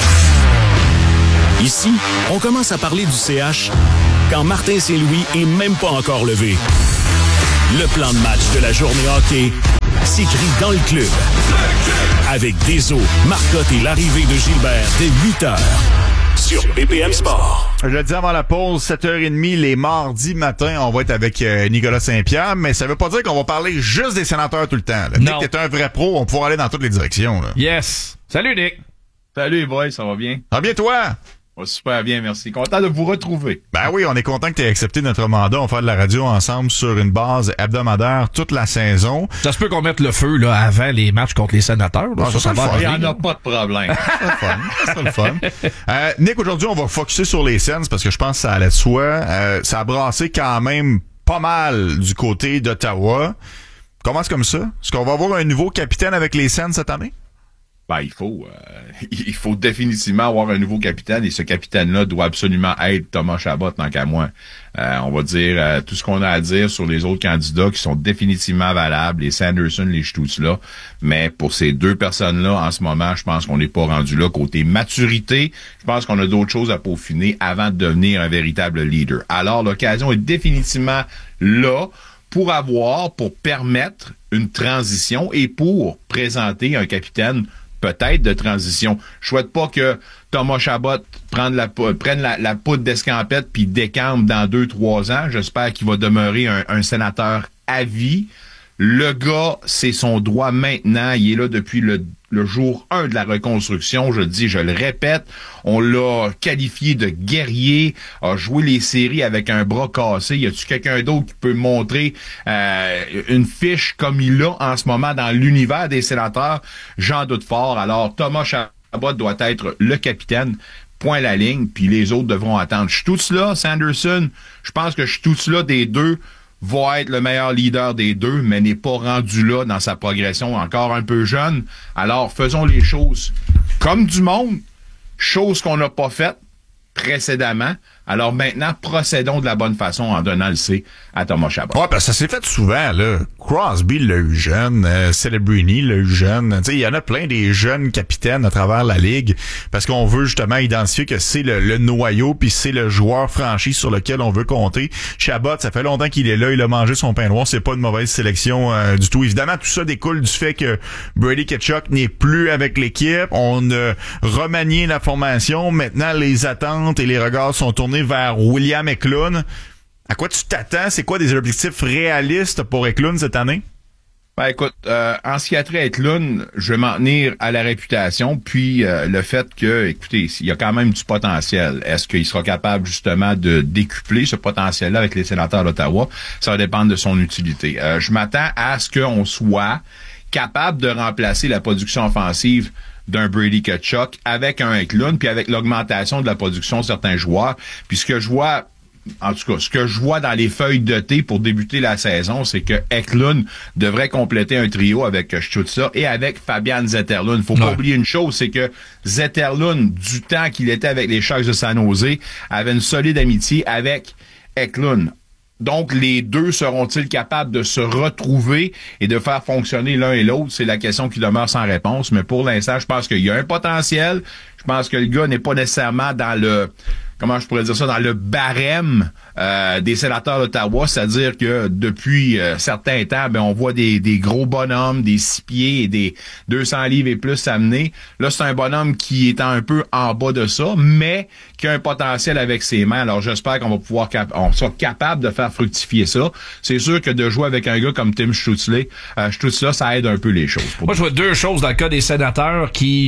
Ici, on commence à parler du C H quand Martin Saint-Louis est même pas encore levé. Le plan de match de la journée hockey s'écrit dans le club. Avec Deso, Marcotte et l'arrivée de Gilbert dès huit heures. Sur B P M Sport. Je le dis avant la pause, sept heures trente, les mardis matins, on va être avec euh, Nicolas Saint-Pierre, mais ça veut pas dire qu'on va parler juste des Sénateurs tout le temps. Là. Non. Nick, t'es un vrai pro, on va pouvoir aller dans toutes les directions. Là. Yes! Salut, Nick! Salut, boys, ça va bien? Ah bien toi? Oh, super bien, merci. Content de vous retrouver. Ben oui, on est content que tu aies accepté notre mandat. On va faire de la radio ensemble sur une base hebdomadaire toute la saison. Ça se peut qu'on mette le feu là avant les matchs contre les Sénateurs. Là. Ah, ça, ça, ça, va Il n'y arriver. en a pas de problème. C'est le fun. C'est le fun. Euh, Nick, aujourd'hui, on va focusser sur les Sens parce que je pense que ça allait de soi. Euh, ça a brassé quand même pas mal du côté d'Ottawa. Commence comme ça. Est-ce qu'on va avoir un nouveau capitaine avec les Sens cette année? Ben, il faut, euh, il faut définitivement avoir un nouveau capitaine et ce capitaine-là doit absolument être Thomas Chabot, tant qu'à moi. Euh, on va dire euh, tout ce qu'on a à dire sur les autres candidats qui sont définitivement valables, les Sanderson, les Stutz là. Mais pour ces deux personnes-là, en ce moment, je pense qu'on n'est pas rendu là. Côté maturité, je pense qu'on a d'autres choses à peaufiner avant de devenir un véritable leader. Alors, l'occasion est définitivement là pour avoir, pour permettre une transition et pour présenter un capitaine peut-être de transition. Je souhaite pas que Thomas Chabot prenne la, prenne la, la poudre d'escampette puis décampe dans deux, trois ans. J'espère qu'il va demeurer un, un sénateur à vie. Le gars, c'est son droit maintenant. Il est là depuis le, le jour un de la reconstruction. Je le dis, je le répète. On l'a qualifié de guerrier, a joué les séries avec un bras cassé. Y a-tu quelqu'un d'autre qui peut montrer euh, une fiche comme il l'a en ce moment dans l'univers des sénateurs? J'en doute fort. Alors, Thomas Chabot doit être le capitaine. Point la ligne, puis les autres devront attendre. Je suis tout là, Sanderson. Je pense que je suis tout là des deux. Va être le meilleur leader des deux, mais n'est pas rendu là dans sa progression, encore un peu jeune. Alors, faisons les choses comme du monde, chose qu'on n'a pas faite précédemment. Alors maintenant, procédons de la bonne façon en donnant le C à Thomas Chabot. Ouais, parce que ça s'est fait souvent, là. Crosby l'a eu jeune, euh, Celebrini l'a eu jeune. Tu sais, il y en a plein des jeunes capitaines à travers la ligue parce qu'on veut justement identifier que c'est le, le noyau puis c'est le joueur franchi sur lequel on veut compter. Chabot, ça fait longtemps qu'il est là, il a mangé son pain noir, c'est pas une mauvaise sélection euh, du tout. Évidemment, tout ça découle du fait que Brady Tkachuk n'est plus avec l'équipe. On a remanié la formation. Maintenant, les attentes et les regards sont tournés vers William Eklund. À quoi tu t'attends? C'est quoi des objectifs réalistes pour Eklund cette année? Ben écoute, euh, en ce qui a trait à Eklund, je vais m'en tenir à la réputation, puis euh, le fait que, écoutez, il y a quand même du potentiel. Est-ce qu'il sera capable justement de décupler ce potentiel-là avec les Sénateurs d'Ottawa? Ça va dépendre de son utilité. Euh, je m'attends à ce qu'on soit capable de remplacer la production offensive d'un Brady Tkachuk avec un Eklund, puis avec l'augmentation de la production de certains joueurs. Puis ce que je vois, en tout cas, ce que je vois dans les feuilles de thé pour débuter la saison, c'est que Eklund devrait compléter un trio avec Stützle et avec Fabian Zetterlund. Faut pas ouais. oublier une chose, c'est que Zetterlund, du temps qu'il était avec les Sharks de San Jose, avait une solide amitié avec Eklund. Donc, les deux seront-ils capables de se retrouver et de faire fonctionner l'un et l'autre? C'est la question qui demeure sans réponse. Mais pour l'instant, je pense qu'il y a un potentiel. Je pense que le gars n'est pas nécessairement dans le... comment je pourrais dire ça, dans le barème euh, des Sénateurs d'Ottawa, c'est-à-dire que depuis euh, certains temps, ben on voit des, des gros bonhommes, des six pieds et des deux cents livres et plus amenés. Là, c'est un bonhomme qui est un peu en bas de ça, mais qui a un potentiel avec ses mains. Alors, j'espère qu'on va pouvoir cap- on soit capable de faire fructifier ça. C'est sûr que de jouer avec un gars comme Tim Stützle, euh, Stützle, ça aide un peu les choses. Moi, je vois deux choses dans le cas des Sénateurs qui...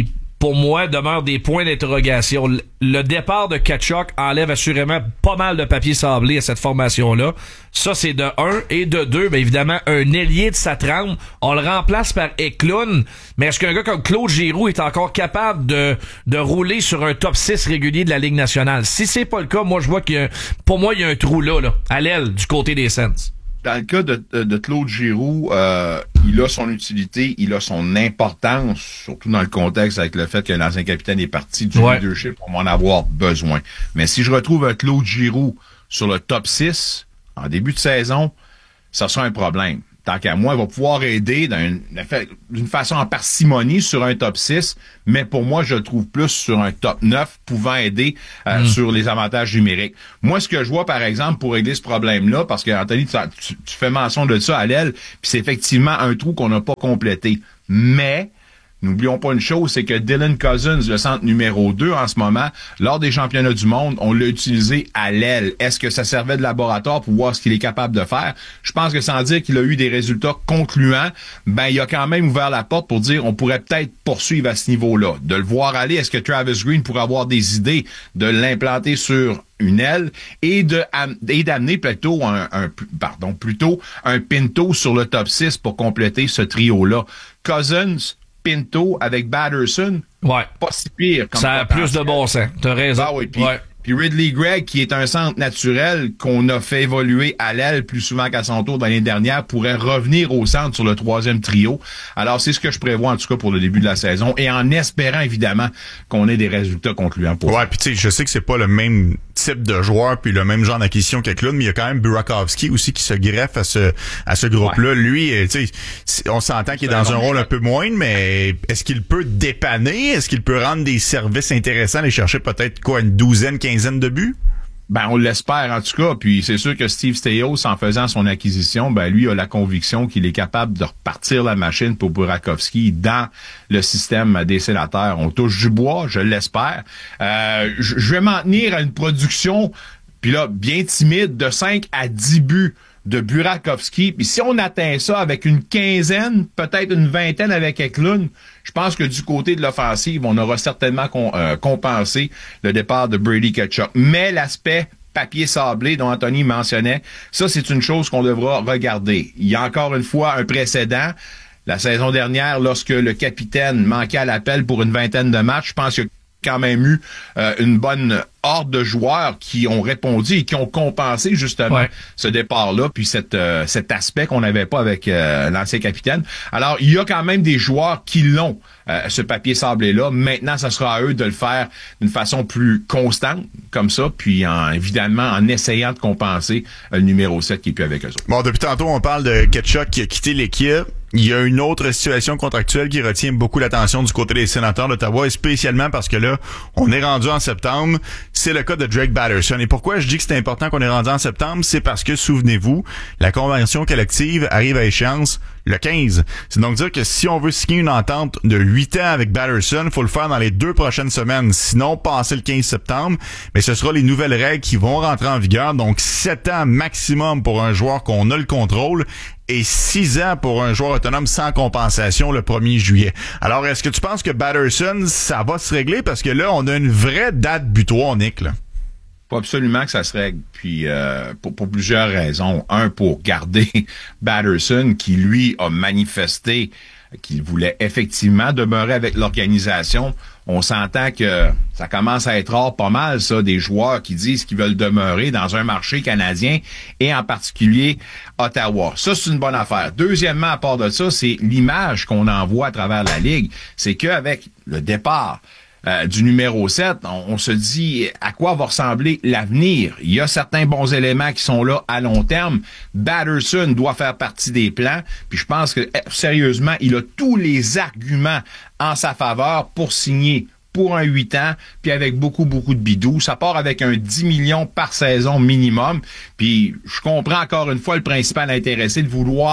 pour moi, demeurent des points d'interrogation. Le départ de Tkachuk enlève assurément pas mal de papier sablé à cette formation-là. Ça, c'est de un. Et de deux, bien évidemment, un ailier de sa trempe. On le remplace par Eklund. Mais est-ce qu'un gars comme Claude Giroux est encore capable de, de rouler sur un top six régulier de la Ligue nationale? Si c'est pas le cas, moi, je vois qu'il y a, pour moi, il y a un trou là, là, à l'aile, du côté des Sens. Dans le cas de, de Claude Giroux, euh, il a son utilité, il a son importance, surtout dans le contexte avec le fait que l'ancien capitaine est parti du ouais. leadership pour m'en avoir besoin. Mais si je retrouve un Claude Giroux sur le top six en début de saison, ça sera un problème. Tant qu'à moi, il va pouvoir aider d'une d'une façon en parcimonie sur un top six, mais pour moi, je le trouve plus sur un top neuf, pouvant aider euh, mm. sur les avantages numériques. Moi, ce que je vois, par exemple, pour régler ce problème-là, parce que Anthony, tu, tu, tu fais mention de ça à l'aile, puis c'est effectivement un trou qu'on n'a pas complété. Mais n'oublions pas une chose, c'est que Dylan Cousins, le centre numéro deux en ce moment, lors des championnats du monde, on l'a utilisé à l'aile. Est-ce que ça servait de laboratoire pour voir ce qu'il est capable de faire? Je pense que sans dire qu'il a eu des résultats concluants, ben il a quand même ouvert la porte pour dire on pourrait peut-être poursuivre à ce niveau-là. De le voir aller, est-ce que Travis Green pourrait avoir des idées de l'implanter sur une aile et de et d'amener plutôt un, un pardon plutôt un Pinto sur le top six pour compléter ce trio-là? Cousins, Pinto avec Batterson, ouais. pas si pire. Comme ça a plus de bon sens. T'as raison. Ah oui, puis, ouais. puis Ridley Gregg, qui est un centre naturel qu'on a fait évoluer à l'aile plus souvent qu'à son tour dans l'année dernière, pourrait revenir au centre sur le troisième trio. Alors, c'est ce que je prévois, en tout cas, pour le début de la saison, et en espérant, évidemment, qu'on ait des résultats concluants pour ouais, ça. Ouais, puis tu sais, je sais que c'est pas le même type de joueur puis le même genre d'acquisition qu'Eklund, mais il y a quand même Burakovsky aussi qui se greffe à ce à ce groupe-là. Ouais. Lui, tu sais, on s'entend qu'il est dans un rôle un peu moindre, mais est-ce qu'il peut dépanner? Est-ce qu'il peut rendre des services intéressants, aller chercher peut-être quoi, une douzaine, quinzaine de buts? Ben, on l'espère, en tout cas. Puis, c'est sûr que Steve Staios, en faisant son acquisition, ben, lui a la conviction qu'il est capable de repartir la machine pour Burakovsky dans le système des Sénateurs. On touche du bois, je l'espère. Euh, je vais m'en tenir à une production, puis là, bien timide, de cinq à dix buts de Burakovsky. Puis si on atteint ça avec une quinzaine, peut-être une vingtaine avec Eklund, je pense que du côté de l'offensive, on aura certainement con, euh, compensé le départ de Brady Tkachuk. Mais l'aspect papier sablé dont Anthony mentionnait, ça, c'est une chose qu'on devra regarder. Il y a encore une fois un précédent. La saison dernière, lorsque le capitaine manquait à l'appel pour une vingtaine de matchs, je pense qu'il y a quand même eu euh, une bonne horde de joueurs qui ont répondu et qui ont compensé justement ouais. ce départ-là, puis cette, euh, cet aspect qu'on n'avait pas avec euh, l'ancien capitaine. Alors, il y a quand même des joueurs qui l'ont, euh, ce papier sablé-là. Maintenant, ça sera à eux de le faire d'une façon plus constante, comme ça, puis en, évidemment en essayant de compenser euh, le numéro sept qui est plus avec eux autres. Bon, depuis tantôt, on parle de Tkachuk qui a quitté l'équipe. Il y a une autre situation contractuelle qui retient beaucoup l'attention du côté des Sénateurs d'Ottawa, et spécialement parce que là, on est rendu en septembre. C'est le cas de Drake Batterson. Et pourquoi je dis que c'est important qu'on est rendu en septembre? C'est parce que, souvenez-vous, la convention collective arrive à échéance le quinze. C'est donc dire que si on veut signer une entente de huit ans avec Batterson, il faut le faire dans les deux prochaines semaines. Sinon, passer le quinze septembre, mais ce sera les nouvelles règles qui vont rentrer en vigueur. Donc, sept ans maximum pour un joueur qu'on a le contrôle et six ans pour un joueur autonome sans compensation le premier juillet. Alors, est-ce que tu penses que Batterson, ça va se régler? Parce que là, on a une vraie date butoir, Nick, là. Faut absolument que ça se règle. Puis euh, pour, pour plusieurs raisons. Un, pour garder Batterson, qui lui a manifesté qu'il voulait effectivement demeurer avec l'organisation. On s'entend que ça commence à être rare pas mal, ça, des joueurs qui disent qu'ils veulent demeurer dans un marché canadien et en particulier Ottawa. Ça, c'est une bonne affaire. Deuxièmement, à part de ça, c'est l'image qu'on envoie à travers la Ligue. C'est qu'avec le départ Euh, du numéro sept, on, on se dit à quoi va ressembler l'avenir. Il y a certains bons éléments qui sont là à long terme. Batterson doit faire partie des plans, puis je pense que, sérieusement, il a tous les arguments en sa faveur pour signer pour un huit ans, puis avec beaucoup, beaucoup de bidous. Ça part avec un dix millions par saison minimum. Puis je comprends encore une fois le principal intéressé de vouloir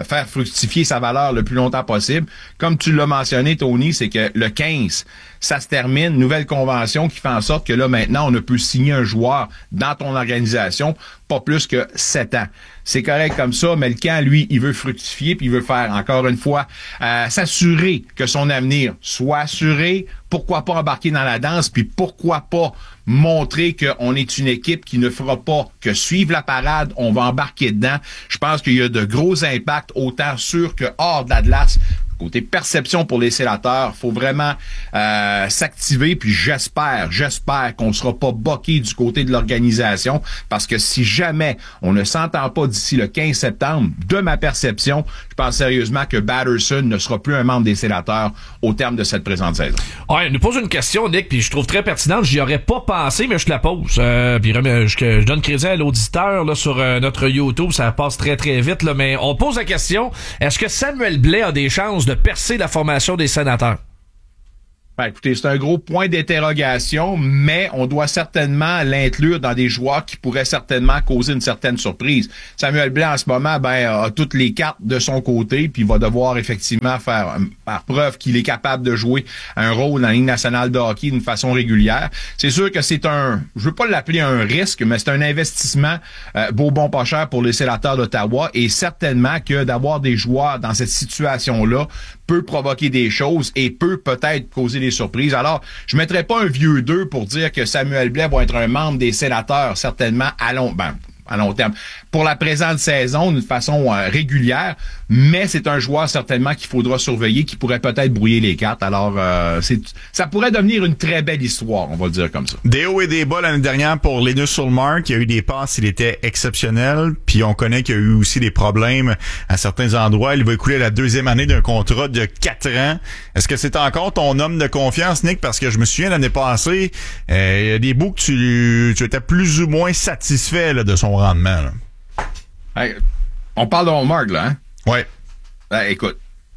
faire fructifier sa valeur le plus longtemps possible. Comme tu l'as mentionné, Tony, c'est que le quinze, ça se termine, nouvelle convention qui fait en sorte que là, maintenant, on ne peut signer un joueur dans ton organisation pas plus que sept ans. C'est correct comme ça, mais le camp, lui, il veut fructifier, puis il veut faire, encore une fois, euh, s'assurer que son avenir soit assuré. Pourquoi pas embarquer dans la danse, puis pourquoi pas montrer qu'on est une équipe qui ne fera pas que suivre la parade, on va embarquer dedans. Je pense qu'il y a de gros impacts, autant sur que hors de l'Atlas. Côté perception pour les sénateurs, faut vraiment euh, s'activer, puis j'espère, j'espère qu'on sera pas boqué du côté de l'organisation, parce que si jamais on ne s'entend pas d'ici le quinze septembre, de ma perception, je pense sérieusement que Batterson ne sera plus un membre des sénateurs au terme de cette présente saison. Ouais, nous pose une question, Nick, puis je trouve très pertinente, j'y aurais pas pensé, mais je te la pose. Euh, puis je, je donne crédit à l'auditeur là sur euh, notre YouTube, ça passe très très vite, là, mais on pose la question, est-ce que Samuel Blais a des chances de de percer la formation des sénateurs? Ben, écoutez, c'est un gros point d'interrogation, mais on doit certainement l'inclure dans des joueurs qui pourraient certainement causer une certaine surprise. Samuel Blais, en ce moment, ben, a toutes les cartes de son côté, puis il va devoir effectivement faire par preuve qu'il est capable de jouer un rôle dans la Ligue nationale de hockey d'une façon régulière. C'est sûr que c'est un, je veux pas l'appeler un risque, mais c'est un investissement euh, beau, bon, pas cher pour les sénateurs d'Ottawa, et certainement que d'avoir des joueurs dans cette situation-là peut provoquer des choses et peut peut-être causer des surprises. Alors, je mettrai pas un vieux deux pour dire que Samuel Blais va être un membre des sénateurs, certainement à long, ben, à long terme. Pour la présente saison, d'une façon euh, régulière, mais c'est un joueur certainement qu'il faudra surveiller, qui pourrait peut-être brouiller les cartes. Alors, euh, c'est, ça pourrait devenir une très belle histoire, on va le dire comme ça. Des hauts et des bas l'année dernière pour Linus Ullmark. Il y a eu des passes, il était exceptionnel. Puis on connaît qu'il y a eu aussi des problèmes à certains endroits. Il va écouler la deuxième année d'un contrat de quatre ans. Est-ce que c'est encore ton homme de confiance, Nick? Parce que je me souviens l'année passée, euh, il y a des bouts que tu, tu étais plus ou moins satisfait là, de son rendement. Là. Hey, on parle de Ullmark, là, hein? Ouais. Ben, écoute,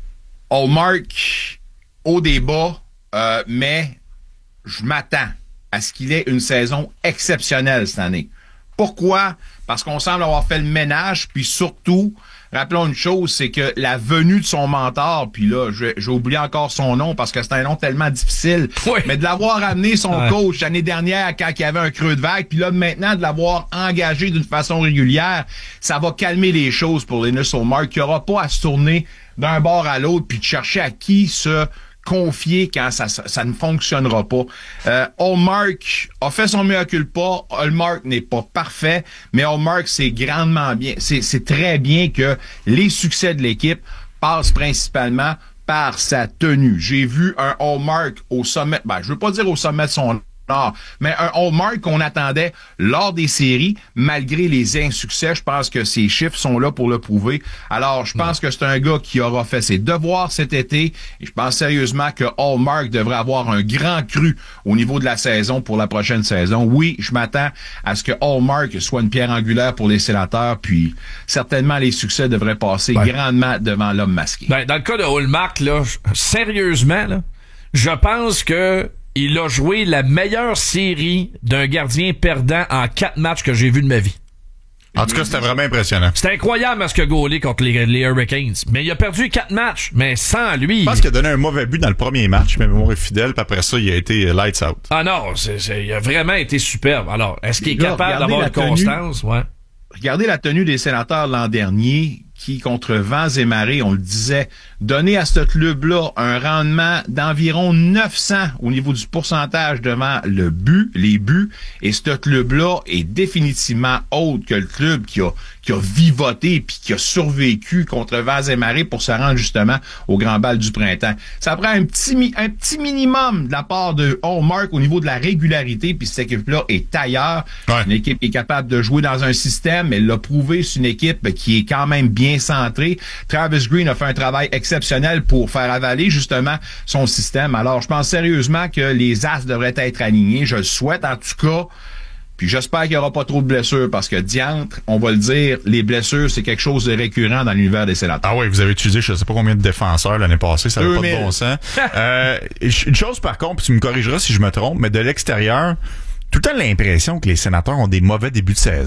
Ullmark, au débat, euh, mais je m'attends à ce qu'il ait une saison exceptionnelle cette année. Pourquoi? Parce qu'on semble avoir fait le ménage, puis surtout, rappelons une chose, c'est que la venue de son mentor, puis là, j'ai oublié encore son nom parce que c'est un nom tellement difficile, oui. mais de l'avoir amené son ouais. coach l'année dernière quand il y avait un creux de vague, puis là, maintenant, de l'avoir engagé d'une façon régulière, ça va calmer les choses pour Linus Ullmark, qui n'aura pas à se tourner d'un bord à l'autre, puis de chercher à qui se confier quand ça, ça, ça ne fonctionnera pas. Euh, Ullmark a fait son mea culpa. Ullmark n'est pas parfait, mais Ullmark, c'est grandement bien. C'est, c'est très bien que les succès de l'équipe passent principalement par sa tenue. J'ai vu un Ullmark au sommet, ben, je veux pas dire au sommet de son art, mais un Ullmark qu'on attendait lors des séries, malgré les insuccès. Je pense que ses chiffres sont là pour le prouver. Alors, je pense que c'est un gars qui aura fait ses devoirs cet été, et je pense sérieusement que Ullmark devrait avoir un grand cru au niveau de la saison pour la prochaine saison. Oui, je m'attends à ce que Ullmark soit une pierre angulaire pour les sénateurs, puis certainement les succès devraient passer ben, grandement devant l'homme masqué. Ben, dans le cas de Ullmark, là, sérieusement, là, je pense que il a joué la meilleure série d'un gardien perdant en quatre matchs que j'ai vu de ma vie. En tout cas, c'était vraiment impressionnant. C'était incroyable à ce que goalé contre les, les Hurricanes. Mais il a perdu quatre matchs, mais sans lui. Je pense qu'il a donné un mauvais but dans le premier match, mais mémoire est fidèle, puis après ça, il a été lights out. Ah non, c'est, c'est, il a vraiment été superbe. Alors, est-ce qu'il est capable d'avoir une constance? Ouais. Regardez la tenue des sénateurs l'an dernier, qui, contre vents et marées, on le disait, donnait à ce club-là un rendement d'environ neuf cents au niveau du pourcentage devant le but, les buts, et ce club-là est définitivement autre que le club qui a, qui a vivoté puis qui a survécu contre vents et marées pour se rendre justement au grand bal du printemps. Ça prend un petit, un petit minimum de la part de Ullmark au niveau de la régularité, puis cette équipe-là est ailleurs. Ouais. Une équipe qui est capable de jouer dans un système, elle l'a prouvé, c'est une équipe qui est quand même bien centré. Travis Green a fait un travail exceptionnel pour faire avaler justement son système. Alors, je pense sérieusement que les As devraient être alignés. Je le souhaite en tout cas. Puis j'espère qu'il n'y aura pas trop de blessures parce que diantre, on va le dire, les blessures, c'est quelque chose de récurrent dans l'univers des sénateurs. Ah oui, vous avez utilisé je ne sais pas combien de défenseurs l'année passée, ça n'a pas de bon sens. euh, une chose par contre, puis tu me corrigeras si je me trompe, mais de l'extérieur, tout le temps l'impression que les sénateurs ont des mauvais débuts de saison.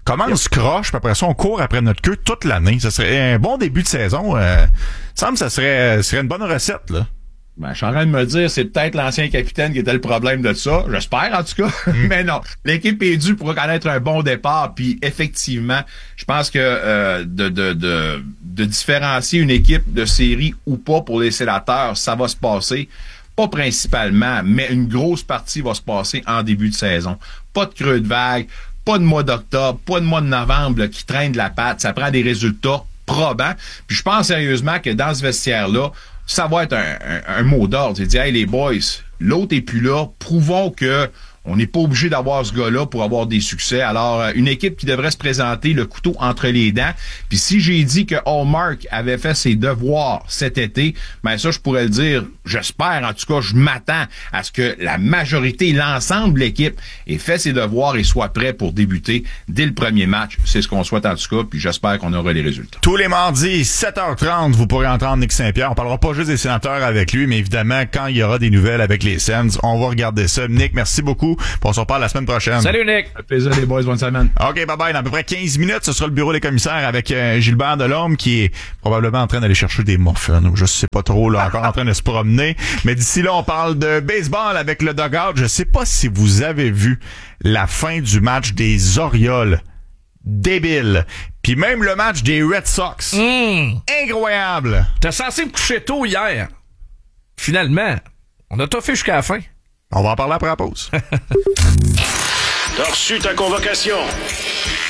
commence croche, puis après ça, on court après notre queue toute l'année. Ça serait un bon début de saison. Euh, semble que ça serait, serait une bonne recette, là. Ben, je suis en train de me dire, c'est peut-être l'ancien capitaine qui était le problème de ça. J'espère, en tout cas. Mm. Mais non. L'équipe est due pour connaître un bon départ. Puis, effectivement, je pense que euh, de, de, de, de différencier une équipe de série ou pas pour les sénateurs, ça va se passer. Pas principalement, mais une grosse partie va se passer en début de saison. Pas de creux de vague, pas de mois d'octobre, pas de mois de novembre là, qui traîne de la patte. Ça prend des résultats probants. Puis, je pense sérieusement que dans ce vestiaire-là, ça va être un, un, un mot d'ordre. C'est dire, hey, les boys, l'autre est plus là. Prouvons que on n'est pas obligé d'avoir ce gars-là pour avoir des succès. Alors, une équipe qui devrait se présenter le couteau entre les dents. Puis si j'ai dit que Hallmark avait fait ses devoirs cet été, ben ça, je pourrais le dire, j'espère, en tout cas, je m'attends à ce que la majorité, l'ensemble de l'équipe ait fait ses devoirs et soit prêt pour débuter dès le premier match. C'est ce qu'on souhaite en tout cas, puis j'espère qu'on aura les résultats. Tous les mardis, sept heures trente, vous pourrez entendre Nick Saint-Pierre. On parlera pas juste des sénateurs avec lui, mais évidemment, quand il y aura des nouvelles avec les Sens, on va regarder ça. Nick, merci beaucoup. On se reparle la semaine prochaine. Salut Nick. Un plaisir les boys, bonne semaine. OK, bye bye. Dans à peu près quinze minutes, ce sera le bureau des commissaires avec euh, Gilbert Delorme qui est probablement en train d'aller chercher des muffins ou je sais pas trop, là, encore en train de se promener. Mais d'ici là, on parle de baseball avec le dugout. Je sais pas si vous avez vu la fin du match des Orioles. Débile. Puis même le match des Red Sox. Mmh. Incroyable. T'es censé me coucher tôt hier. Finalement, on a tout fait jusqu'à la fin. On va en parler après la pause. T'as reçu ta convocation.